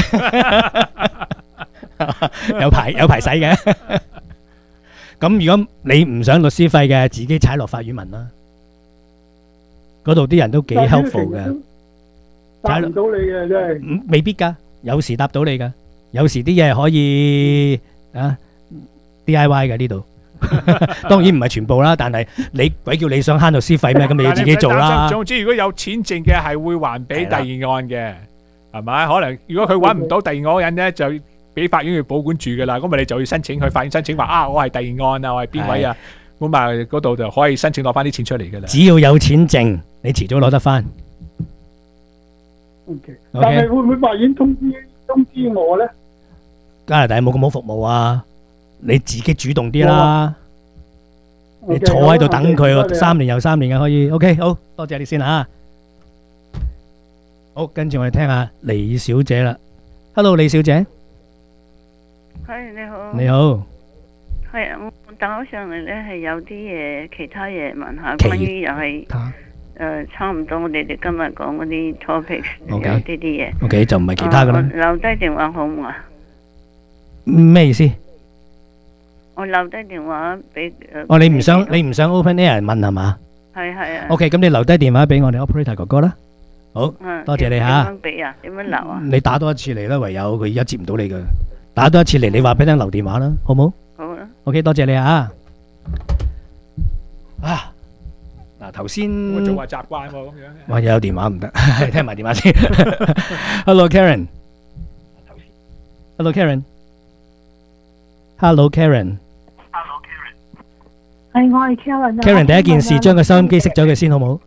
啫，有排使嘅。咁如果你唔想律師費嘅，自己踩落法院問啦。嗰度啲人都幾 helpful 嘅， 答唔到你嘅真係。 未必噶，有時答到你噶，有時啲嘢可以DIY 嘅呢度。當然唔係全部啦，但係你鬼叫你想慳律師費咩？咁你要自己做啦。 總之如果有錢剩嘅係會還俾第二案嘅，係咪？可能如果佢揾唔到第二案嗰人咧，就俾法院去保管住噶啦。咁咪你就要申請去法院申請話我係第二案啊，我係邊位啊？咁啊嗰度就可以申請攞翻啲錢出嚟噶啦。 只要有錢剩，你遲早攞得翻。 OK，但係會唔會法院通知我咧？ 加拿大冇咁好服務啊！你自己主動啲啦，你坐喺度等佢3年又3年嘅可以。OK， 好多謝你先吓。好，跟住我哋聽下李小姐啦。Hello， 李小姐。 係你好。 你好。 係我打上嚟咧，係有啲嘢，其他嘢問下，關於又係差唔多我哋今日講嗰啲 topics 有啲嘢。 OK， 就唔係其他噶啦。 留低電話好唔好啊？ 咩意思？ 我留低電話俾你唔想 open air 問係嘛？ 係啊。 OK， 咁你留低電話俾我哋 operator 哥哥啦。好，多謝你吓。 點樣俾啊？點樣留啊？ 你打多一次嚟啦，唯有佢而家接唔到你嘅，打多一次嚟，你話俾聽留電話啦，好冇？ 好啊。 OK， 多謝你啊。嗱，頭先我做壞習慣喎，咁樣。 哇，有電話唔得，聽埋電話先。Hello Karen。Hello Karen。Hello Karen。 係我係 Karen。 Karen， 第一件事將個收音機熄咗佢先，好冇？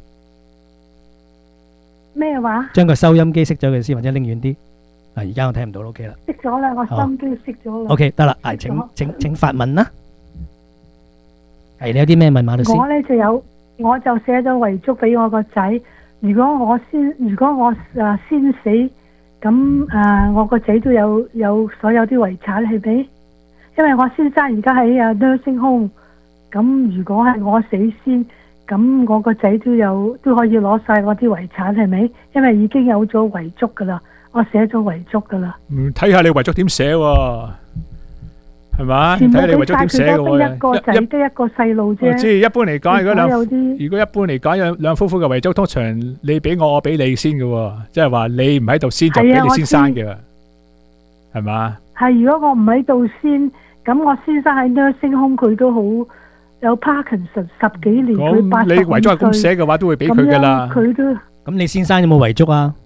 咩話？ 將個收音機熄咗佢先，或者拎遠啲。而家我聽唔到 ，OK 啦。 熄咗啦，我收音機熄咗啦。 OK， 得啦，請發問啦。係你有啲咩問馬律師？ 我就寫咗遺囑俾我個仔。如果我先死，咁我個仔都有所有啲遺產係咪？因為我先生而家喺nursing home，咁如果係我死先，咁我個仔都可以攞晒我啲遺產係咪？因為已經有咗遺囑噶啦， 我寫咗遺囑噶啦。 睇下你遺囑點寫喎，係嘛？睇下你遺囑點寫嘅喎。 得一個仔，得一個細路啫。 我知，一般嚟講，如果一般嚟講有兩夫婦嘅遺囑，通常你俾我俾你先嘅喎，即係話你唔喺度先就俾你先生嘅，係嘛？ 係，如果我唔喺度先，咁我先生喺 nursing home，佢都好有 Parkinson 10幾年，佢85歲。 你遺囑係咁寫嘅話，都會俾佢噶啦。 佢都咁，你先生有冇遺囑啊？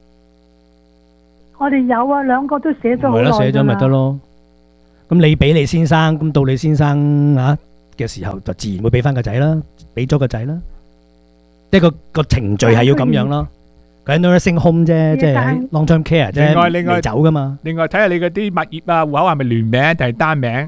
我哋有啊，兩個都寫咗好耐㗎啦。 寫咗咪得咯。咁你俾你先生，咁到你先生嘅時候，就自然會俾翻個仔啦，俾咗個仔啦。即係個程序係要咁樣咯。佢喺 nursing home 啫，即係喺 long term care 啫，未走噶嘛。另外睇下你嗰啲物業啊、戶口係咪聯名定係單名？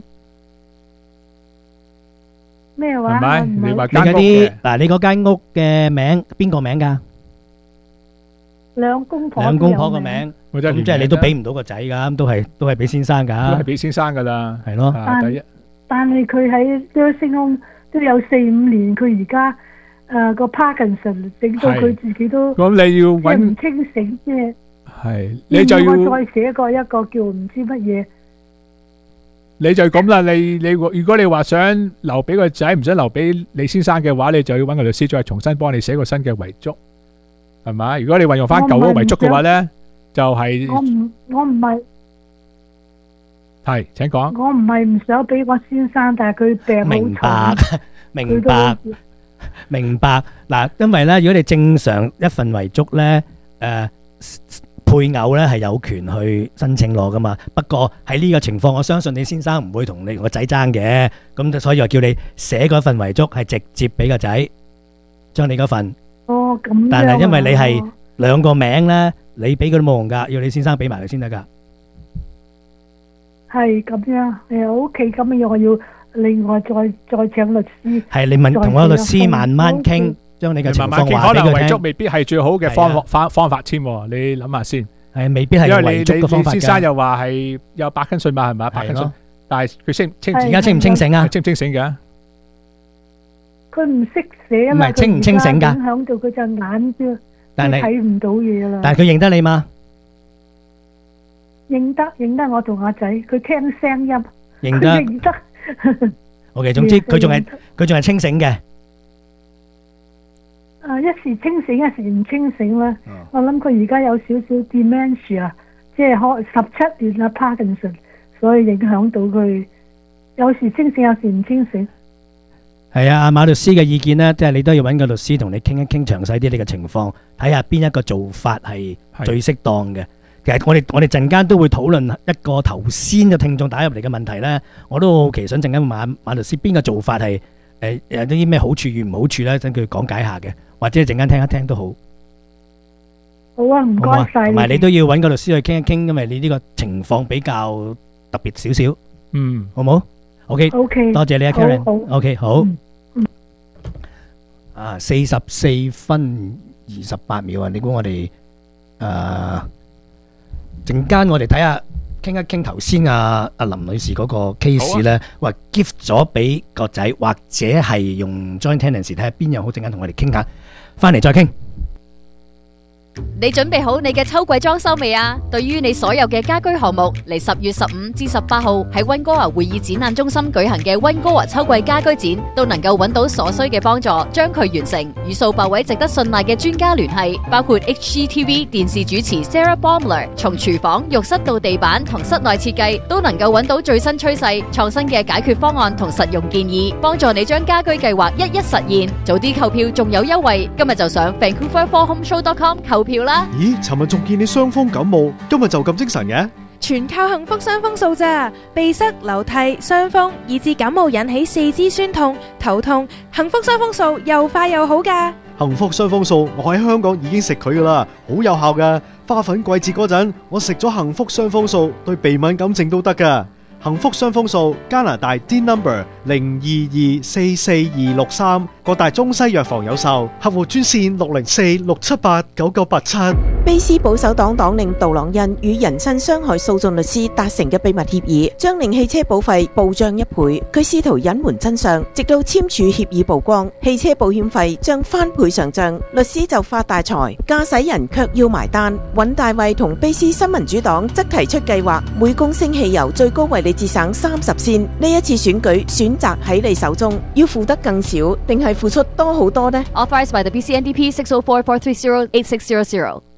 咩話？ 係咪？你話你嗰啲嗱，你嗰間屋嘅名邊個名㗎？ 兩公婆個名，咁即係你都俾唔到個仔㗎，咁都係俾先生㗎， 都係俾先生㗎啦， 係咯。 但係佢喺 nursing home 都有4-5年，佢而家個 Parkinson 整到佢自己都咁你要揾唔清醒啫。 係，你就要我再寫過一個叫唔知乜嘢。 你就咁啦，你如果你話想留俾個仔，唔想留俾你先生嘅話，你就要揾個律師再重新幫你寫個新嘅遺囑。係咪？如果你運用翻舊嗰個遺囑嘅話咧，就係我唔係， 係，請講。 我唔係唔想俾我先生，但係佢病好重。 明白。嗱，因為咧，如果你正常一份遺囑咧，配偶咧係有權去申請攞噶嘛。不過喺呢個情況，我相信你先生唔會同你個仔爭嘅，咁所以我叫你寫嗰份遺囑係直接俾個仔，將你嗰份。 哦，咁樣。 但係因為你係兩個名咧，你俾佢都冇用噶，要你先生俾埋佢先得噶。 係咁樣，屋企咁樣，我要另外再請律師。 係你同個律師慢慢傾，將你嘅情況話俾佢聽。可能遺囑未必係最好嘅方法添，你諗下先。係未必係遺囑嘅方法。先生又話係有帕金遜嘛，係咪？帕金遜，但係佢而家清唔清醒啊？清唔清醒嘅？ 佢唔識寫啊嘛， 唔係清唔清醒㗎？ 影響到佢隻眼啫， 但係睇唔到嘢啦。 但係佢認得你嘛？ 認得我同阿仔，佢聽聲音。 認得。OK，總之佢仲係清醒嘅。 一時清醒，一時唔清醒啦。我諗佢而家有少少 dementia， 即係17年啦 Parkinson， 所以影響到佢有時清醒，有時唔清醒。 係啊，阿馬律師嘅意見呢，即係你都要揾個律師同你傾一傾詳細啲你嘅情況，睇下邊一個做法係最適當嘅。其實我哋陣間都會討論一個頭先嘅聽眾打入嚟嘅問題呢，我都好奇想陣間馬律師邊個做法係有啲咩好處與唔好處呢，等佢講解下嘅，或者陣間聽一聽都好。 好啊，唔該晒。 同埋你都要揾個律師去傾一傾，因為你呢個情況比較特別少少。好冇？OK，多謝你啊 Karen。OK， 好。44分28秒啊！你估我哋陣間我哋睇下傾一傾頭先阿林女士嗰個 case 咧，話 gift 咗俾個仔，或者係用 joint tenancy，睇下邊樣好，陣間同我哋傾下，翻嚟再傾。 你準備好你嘅秋季裝修未啊？對於你所有嘅家居項目，嚟10月15至18號喺溫哥華會議展覽中心舉行嘅溫哥華秋季家居展，都能夠揾到所需嘅幫助，將佢完成。與數百位值得信賴嘅專家聯繫，包括 HGTV 電視主持 Sarah Baumler， 從廚房、浴室到地板同室內設計，都能夠揾到最新趨勢、創新嘅解決方案同實用建議，幫助你將家居計劃一一實現。早啲購票仲有優惠，今日就上 VancouverForHomeShow.com 購票啦！ 咦，尋日仲見你傷風感冒，今日就咁精神嘅？ 全靠幸福傷風素咋，鼻塞、流涕、傷風以至感冒引起四肢酸痛、頭痛，幸福傷風素又快又好噶。 幸福傷風素，我喺香港已經食佢噶啦，好有效噶。花粉季節嗰陣，我食咗幸福傷風素，對鼻敏感症都得噶。 幸福雙豐數加拿大 D number 02244263，各大中西藥房有售，客戶專線604-678-9987。 卑斯保守黨黨領杜朗恩與人身傷害訴訟律師達成嘅秘密協議，將令汽車保費暴漲1倍。佢試圖隱瞞真相，直到簽署協議曝光，汽車保險費將翻倍上漲，律師就發大財，駕駛人卻要埋單。尹大衛同卑斯新民主黨則提出計劃，每公升汽油最高為你節省30仙。呢一次選舉選擇喺你手中，要付得更少，定係付出多好多呢？ Authorized by the BC-NDP 604-430-8600。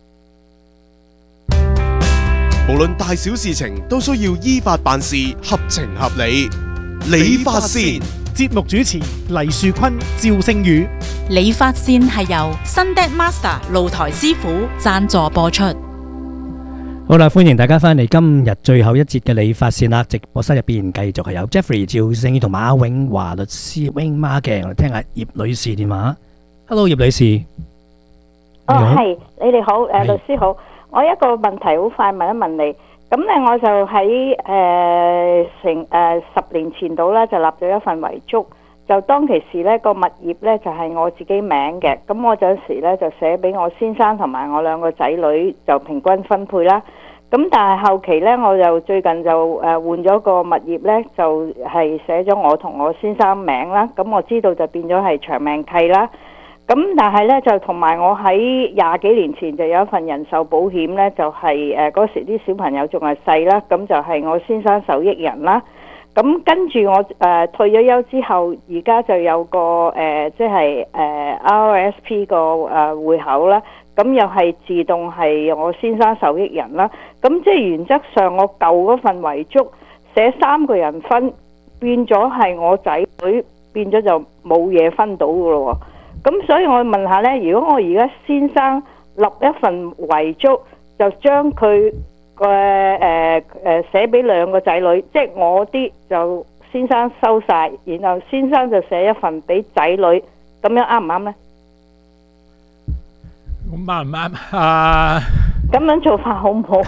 無論大小事情都需要依法辦事，合情合理。理髮線節目主持黎樹坤、趙星宇。 理髮線係由 Sunday Master 露台師傅贊助播出。 好啦，歡迎大家翻嚟今日最後一節嘅理髮線啦！直播室入邊繼續係有 Jeffrey、趙星宇同馬永華律師 Wing Ma 嘅，我哋聽下葉女士電話。Hello， 葉女士。 係，你哋好，律師好。我一個問題好快問一問你，咁咧我就喺10年前度咧就立咗一份遺囑，就當其時咧個物業咧就係我自己名嘅，咁我嗰時咧就寫俾我先生同埋我兩個仔女就平均分配啦。咁但係後期咧我就最近就換咗個物業咧，就係寫咗我同我先生名啦。咁我知道就變咗係長命契啦。咁但係咧就同埋我喺20幾年前就有一份人壽保險咧，就係嗰時啲小朋友仲係細啦，咁就係我先生受益人啦。咁跟住我退咗休之後，而家就有個即係RSP 個戶口啦，咁又係自動係我先生受益人啦。咁即係原則上我舊嗰份遺囑寫3個人分，變咗係我仔女變咗就冇嘢分到噶咯喎。咁所以我問下呢，如果我而家先生立一份遺囑，就將佢寫俾2個仔女，即係我啲就先生收晒，然後先生就寫一份俾仔女，咁樣啱唔啱呢？ 咁啱唔啱啊？ 咁樣做法好唔好？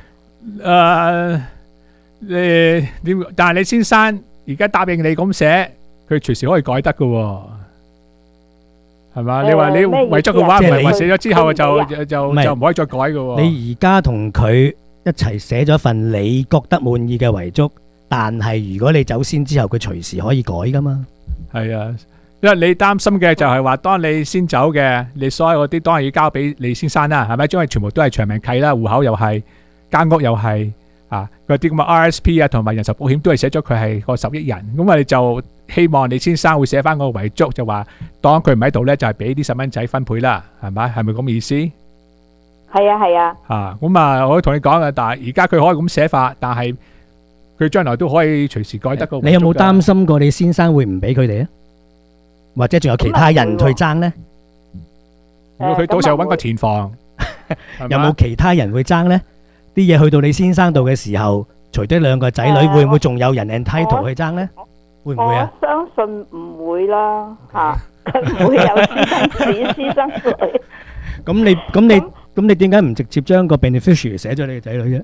但係你先生而家答應你咁寫，佢隨時可以改得噶喎。係嘛？你話你遺囑嘅話，唔係話寫咗之後就唔可以再改嘅。 你而家同佢一齊寫咗份你覺得滿意嘅遺囑，但係如果你走先之後，佢隨時可以改噶嘛？係啊，因為你擔心嘅就係話，當你先走嘅，你所有嗰啲當然要交俾你先生啦，係咪？因為全部都係長命契啦，戶口又係，間屋又係啊，嗰啲咁嘅 RSP 啊，同埋人壽保險都係寫咗佢係個受益人，咁你就希望你先生會寫翻個遺囑，就話當佢唔喺度咧，就係俾啲細蚊仔分配啦，係咪？係咪咁意思？ 係啊，係啊。 咁啊，我同你講嘅，但係而家佢可以咁寫法，但係佢將來都可以隨時改得個遺囑㗎。你有冇擔心過你先生會唔俾佢哋啊？或者仲有其他人去爭咧？如果佢到時候揾個填房，有冇其他人會爭咧？啲嘢去到你先生度嘅時候，除咗2個仔女，會唔會仲有人 entitled 去爭咧？會唔會啊？ 我相信唔會啦，唔會有私生子、私生女。咁你點解唔直接將個 beneficiary 寫咗你嘅仔女啫？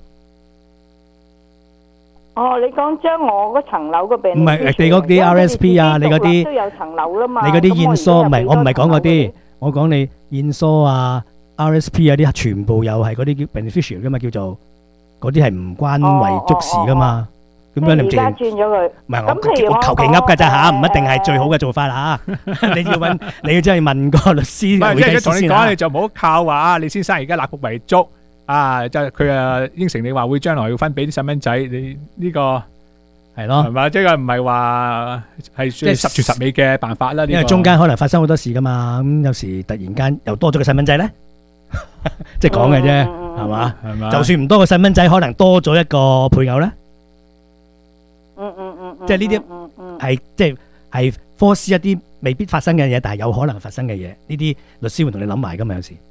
哦，你講將我嗰層樓個 beneficiary，唔係你嗰啲 RSP 啊，你嗰啲都有層樓啦嘛。你嗰啲燕梳唔係，我唔係講嗰啲，我講你燕梳啊、RSP 啊啲全部又係嗰啲叫 beneficiary 噶嘛，叫做嗰啲係唔關遺囑事噶嘛。咁樣你唔直接轉咗佢？唔係我求其噏噶咋吓，唔一定係最好嘅做法吓。你要真係問個律師。唔係，即係同你講，你就唔好靠話你先生而家立個遺囑啊，就佢應承你話會將來要分俾啲細蚊仔，你呢個係咯，係嘛？即係唔係話係即係十全十美嘅辦法啦。因為中間可能發生好多事噶嘛，咁有時突然間又多咗個細蚊仔咧，即係講嘅啫，係嘛？係嘛？就算唔多個細蚊仔，可能多咗一個配偶咧。即係呢啲係即係科斯一啲未必發生嘅嘢，但係有可能發生嘅嘢，呢啲律師會同你諗埋噶嘛，有時。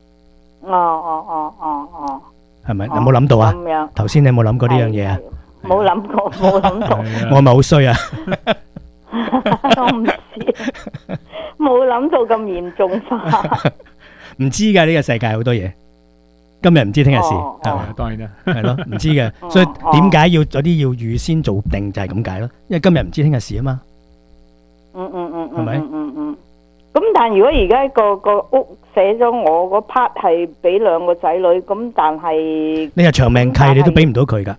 係咪？有冇諗到啊？頭先你有冇諗過呢樣嘢啊？冇諗過，冇諗到。我係咪好衰啊？我唔知，冇諗到咁嚴重化。唔知噶，呢個世界好多嘢。 今日唔知聽日事，係咪？ 當然啦， 係咯，唔知嘅，所以點解有啲要預先做定就係咁解咯，因為今日唔知聽日事啊嘛。係咪？ 咁但係如果而家個屋寫咗我嗰 part 係俾兩個仔女，咁但係你係長命契，你都俾唔到佢噶。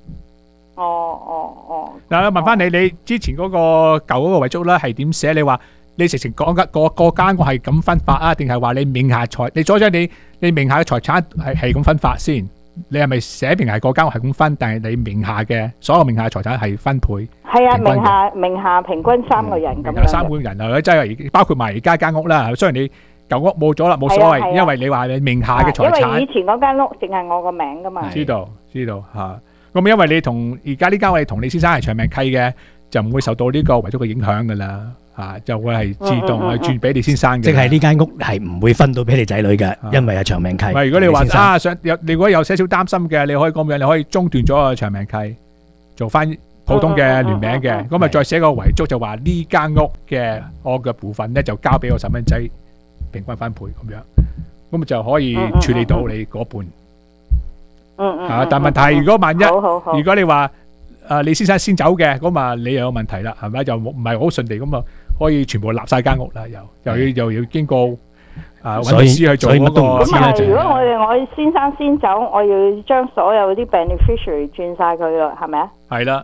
嗱，問翻你之前嗰個舊嗰個遺囑咧係點寫？你話你直情講緊個間屋係咁分法啊，定係話你名下財？你左咗你名下嘅財產係咁分法先？你係咪寫明係個間屋係咁分？但係你名下嘅所有名下嘅財產係分配？ 係啊，名下平均3個人咁樣。 三個人啊，即係包括埋而家間屋啦。雖然你舊屋冇咗啦，冇所謂，因為你話你名下嘅財產。 因為以前嗰間屋淨係我個名噶嘛。 知道嚇。咁因為你同而家呢間屋，你同李先生係長命契嘅，就唔會受到呢個遺囑嘅影響噶啦，就會係自動係轉俾李先生嘅。 即係呢間屋係唔會分到俾你仔女嘅，因為係長命契。 唔係，如果你話你如果有些少擔心嘅，你可以咁樣，你可以中斷咗個長命契，做翻普通嘅聯名嘅，咁啊再寫個遺囑就話呢間屋嘅我嘅部分咧就交俾我細蚊仔平均分配咁樣，咁就可以處理到你嗰半。但問題係如果萬一，如果你話李先生先走嘅，咁啊你又有問題啦，係咪？就唔係好順利咁啊，可以全部立晒間屋啦，又要經過揾律師去做嗰個。 咁如果我先生先走，我要將所有啲 beneficiary 轉晒佢啦，係咪啊？ 係啦，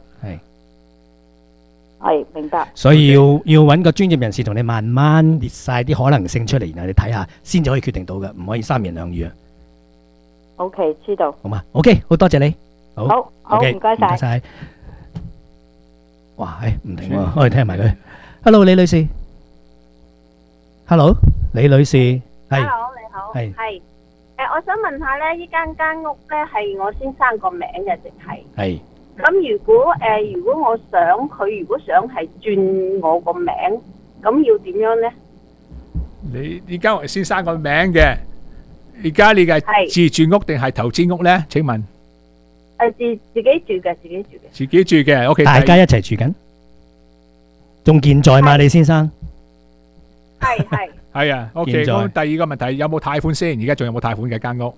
係明白。 所以要揾個專業人士同你慢慢列晒啲可能性出嚟，然後你睇下先至可以決定到嘅，唔可以三言兩語啊。 OK， 知道。 好嘛 ，OK， 好多謝你。好， 唔該晒。 唔該晒。哇，唔停喎，我哋聽埋佢。Hello， 李女士。Hello， 李女士。係。 Hello， 你好。 係。 我想問下咧，呢間屋咧係我先生個名嘅，定係？ 係。 咁如果我想佢，如果想係轉我個名，咁要點樣咧？ 你呢間屋係先生個名嘅。而家你嘅自住屋定係投資屋咧？請問？ 自己住嘅， 自己住嘅，OK。 大家一齊住緊，仲健在嘛？李先生？ 係啊 ，OK。咁第二個問題有冇貸款先？而家仲有冇貸款嘅間屋？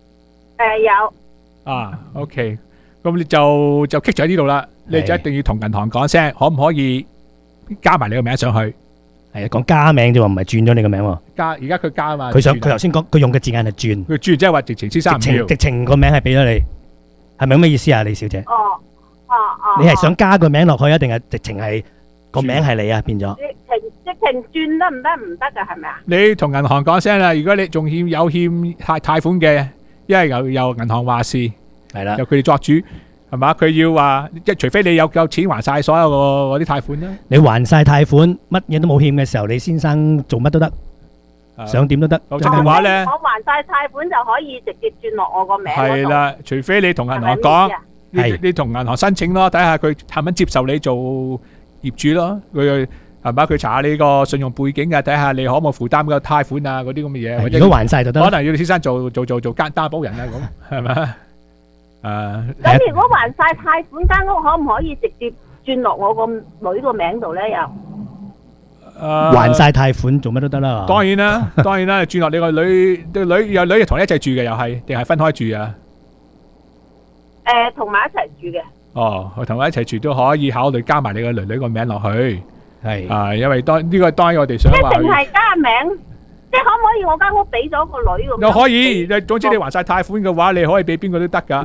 有。 OK。咁你就棘咗喺呢度啦，你就一定要同銀行講聲，可唔可以加埋你個名上去？ 係啊，講加名啫喎，唔係轉咗你個名喎。 而家佢加啊嘛。 佢頭先講，佢用嘅字眼係轉。 佢轉即係話直情先生唔要。 直情個名係俾咗你，係咪咁嘅意思啊，李小姐？你係想加個名落去啊，定係直情係個名係你啊？變咗。 直情轉得唔得？唔得噶係咪啊？ 你同銀行講聲啦，如果你仲欠貸款嘅，因為由銀行話事， 係啦， 由佢哋作主。係嘛？佢要話，除非你有夠錢還晒所有嗰啲貸款啦。 你還晒貸款，乜嘢都冇欠嘅時候，李先生做乜都得，想點都得。 否則嘅話咧， 我還晒貸款就可以直接轉落我個名。 係啦，除非你同銀行講，你同銀行申請咯，睇下佢係咪接受你做業主咯。佢係嘛？佢查下你個信用背景啊，睇下你可唔可以負擔個貸款啊，嗰啲咁嘅嘢。 如果還晒就得。 可能要李先生做擔保人啊，咁係咪？ 咁如果還晒貸款間屋，可唔可以直接轉落我個女個名度咧？又還晒貸款做乜都得啦。 當然啦，轉落你個女同你一齊住嘅，又係定係分開住啊？ 同埋一齊住嘅。 哦，同埋一齊住都可以考慮加埋你個女個名落去。係因為呢個當然我哋想話。 一定係加名。即係可唔可以我間屋俾咗個女咁？ 又可以，總之你還晒貸款嘅話，你可以俾邊個都得噶。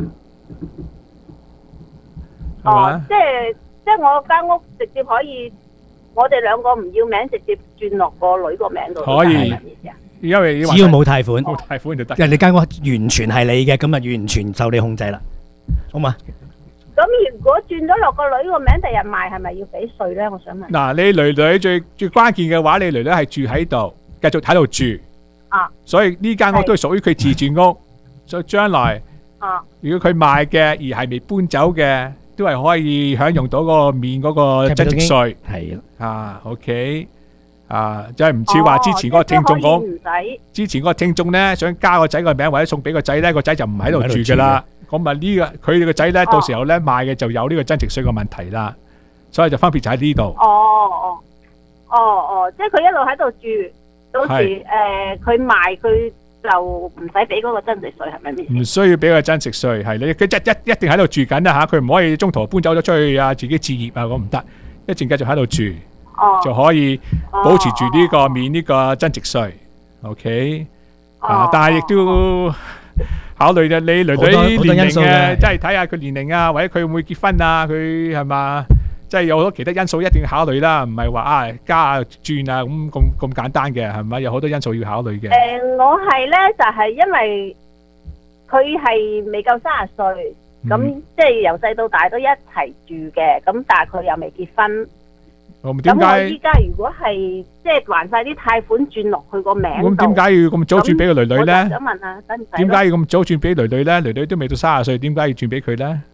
即係我間屋直接可以，我哋兩個唔要名，直接轉落個女個名度。 可以，因為只要冇貸款， 冇貸款就得。 因為你間屋完全係你嘅，咁啊完全受你控制啦，好嘛？ 咁如果轉咗落個女個名，第日賣係咪要俾稅咧？我想問。 嗱，你女最關鍵嘅話，你女係住喺度。繼續喺度住，所以呢間屋都係屬於佢自住屋，所以將來，如果佢賣嘅而係未搬走嘅，都係可以享用到個免嗰個增值稅。係，OK，就係唔似話之前嗰個聽眾講，之前嗰個聽眾咧想加個仔個名或者送俾個仔咧，個仔就唔喺度住噶啦。咁啊呢個佢哋個仔咧到時候咧賣嘅就有呢個增值稅嘅問題啦，所以就分別就喺呢度。即係佢一路喺度住。到時佢賣佢就唔使俾嗰個增值稅，係咪咩？ 唔需要俾個增值稅，係你佢一定喺度住緊啦嚇，佢唔可以中途搬走咗出去啊，自己置業啊，咁唔得，一直繼續喺度住，就可以保持住呢個免呢個增值稅。OK，但係亦都考慮嘅你女年齡嘅，即係睇下佢年齡啊，或者佢會唔會結婚啊，佢係嘛？即係有好多其他因素一定要考慮啦，唔係話加啊轉啊咁簡單嘅，係咪？有好多因素要考慮嘅。 我係咧就係因為佢係未夠30歲，咁即係由細到大都一齊住嘅，咁但係佢又未結婚。咁我依家如果係即係還晒啲貸款轉落去個名度， 咁點解要咁早轉俾個女女咧？ 我想問下，使唔使？ 點解要咁早轉俾女女咧？女女都未到30歲，點解要轉俾佢咧？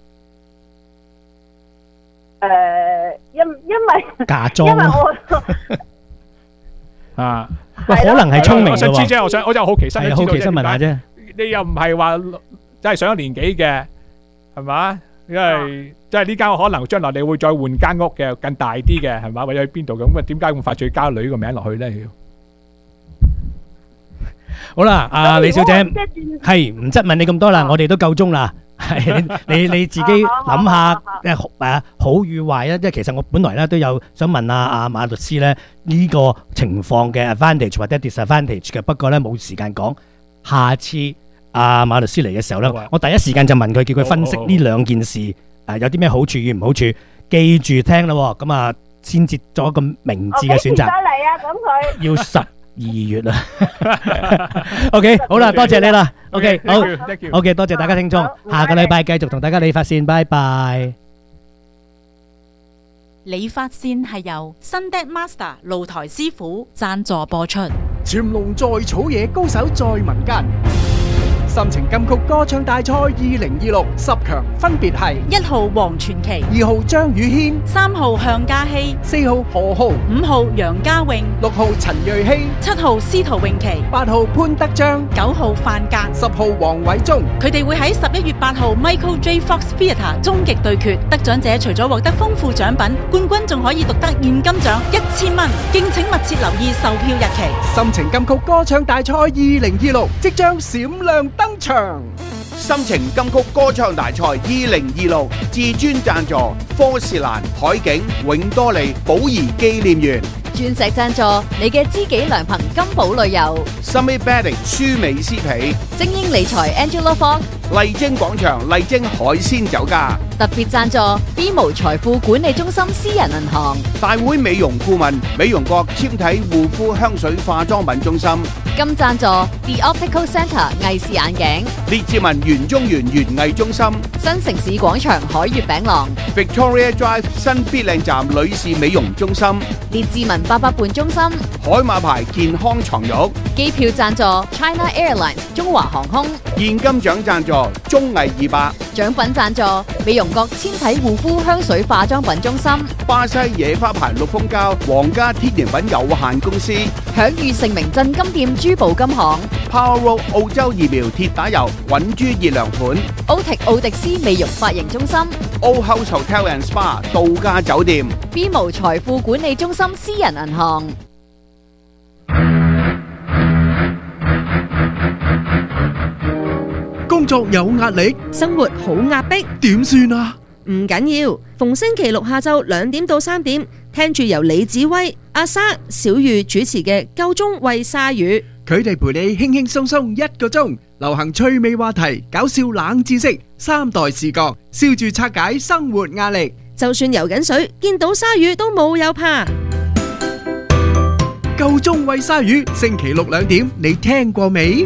因為嫁妝因為我喂，可能係聰明嘅喎。 我想知啫，我就好奇心， 好奇心問下啫。 你又唔係話即係上咗年紀嘅，係嘛？因為即係呢間可能將來你會再換間屋嘅，更大啲嘅，係嘛？或者去邊度咁啊？點解咁快脆加女個名落去咧？好啦，阿李小姐，係唔質問你咁多啦，我哋都夠鐘啦。係你自己諗下好與壞啊！即係其實我本來咧都有想問阿馬律師咧呢個情況嘅 advantage 或者 disadvantage 嘅，不過咧冇時間講。下次阿馬律師嚟嘅時候咧，我第一時間就問佢，叫佢分析呢兩件事有啲咩好處與唔好處，記住聽啦。咁啊，先至做一個明智嘅選擇。要12月啦。OK， 好啦，多謝你啦。OK， 好 ，OK， 多謝大家聽眾。下個禮拜繼續同大家理髮線，拜拜。 理髮線係由新 Dad Master 露台師傅贊助播出。 潛龍在草野，高手在民間。心情金曲歌唱大賽2026 10強分別係 1號黃傳奇、 2號張宇軒、 3號向嘉熙、 4號何浩、 5號楊家穎、 6號陳瑞希、 7號司徒詠琪、 8號潘德章、 9號范格、 10號黃偉忠。 佢哋會喺11月8號 Michael J. Fox Theatre 終極對決，得獎者除咗獲得豐富獎品，冠軍仲可以獨得現金獎1000蚊。敬請密切留意售票日期。 心情金曲歌唱大賽2026即將閃亮登場。 心情金曲歌唱大賽2026至尊贊助科士蘭、海景、永多利、寶儀紀念園。 鑽石贊助你嘅知己良朋金寶旅遊。 Summit Bedding 舒美斯皮。 精英理財 Angela Fong。 麗晶廣場麗晶海鮮酒家。 特別贊助 B 無財富管理中心私人銀行。 大會美容顧問美容國纖體護膚香水化妝品中心。 金贊助 The Optical Centre 藝視眼鏡。 列治文園中園園藝中心。 新城市廣場海悅餅廊。 Victoria Drive 新必靚站女士美容中心。 列治文88伴中心。 海馬牌健康床褥。 機票贊助 China Airlines 中華航空。 現金獎贊助綜藝200。 獎品贊助美容國纖體護膚香水化妝品中心。 巴西野花牌綠蜂膠皇家天然品有限公司。 享譽盛名鎮金店珠寶金行。 Power Road 澳洲疫苗鐵打油穩珠熱涼款。 奧迪斯美容髮型中心。 Old House Hotel and Spa 度假酒店。 B 無財富管理中心私人銀行。 工作有壓力， 生活好壓迫， 點算啊？ 唔緊要，逢星期六下晝2點到3點，聽住由李子威、阿沙、小玉主持嘅夠鐘喂鯊魚， 佢哋陪你輕輕鬆鬆1個鐘，流行趣味話題、搞笑冷知識、3代視覺，笑住拆解生活壓力。 就算游緊水，見到鯊魚都冇有怕。 夠鐘喂鯊魚，星期六2點，你聽過未？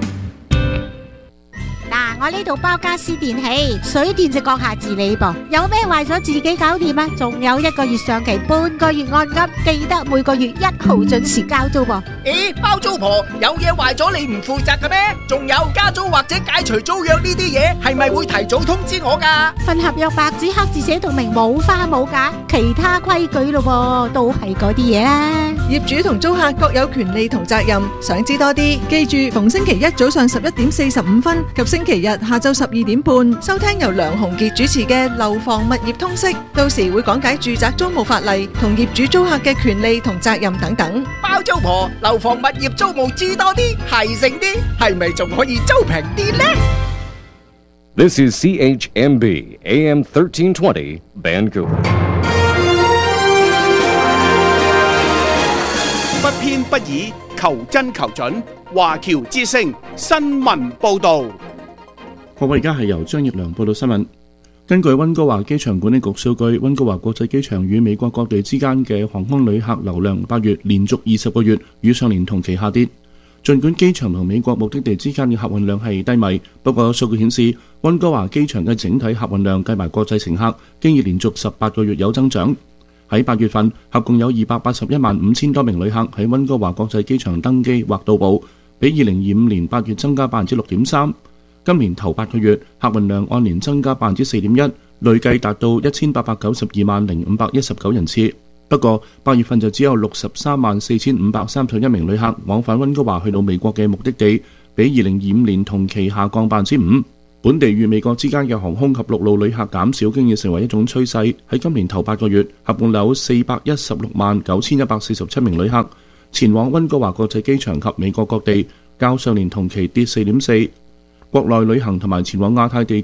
我呢度包家私電器，水電就閣下自理噃。有咩壞咗自己搞掂啊！仲有1個月上期，半個月按金，記得每個月1號準時交租噃。 咦，包租婆有嘢壞咗你唔負責嘅咩？仲有加租或者解除租約呢啲嘢，係咪會提早通知我㗎？ 份合約白紙黑字寫到明，冇花冇假，其他規矩咯，都係嗰啲嘢啦。 業主同租客各有權利同責任。想知多啲，記住逢星期一早上11:45及星期日下晝12點半，收聽由梁鴻傑主持嘅《樓房物業通識》，到時會講解住宅租務法例同業主租客嘅權利同責任等等。 包租婆，樓房物業租務知多啲，係剩啲，係咪仲可以租平啲呢？ This is CHMB AM 1320 Vancouver. 不偏不倚，求真求準。華僑之聲新聞報導。 各位，而家係由張奕良報道新聞。根據溫哥華機場管理局數據，溫哥華國際機場與美國各地之間嘅航空旅客流量8月連續20個月與上年同期下跌。儘管機場同美國目的地之間嘅客運量係低迷，不過數據顯示溫哥華機場嘅整體客運量計埋國際乘客，經已連續18個月有增長。喺8月份，合共有281萬5千多名旅客喺溫哥華國際機場登機或到埗，比2025年8月增加6.3%。今年頭8個月，客運量按年增加4.1%，累計達到1892萬0519人次。不過8月份就只有63萬4531名旅客往返溫哥華去到美國嘅目的地，比2025年同期下降5%。本地與美國之間嘅航空及陸路旅客減少，經已成為一種趨勢。喺今年頭8個月，合共有416萬9147名旅客前往溫哥華國際機場及美國各地，較上年同期跌4.4%。國內旅行同埋前往亞太地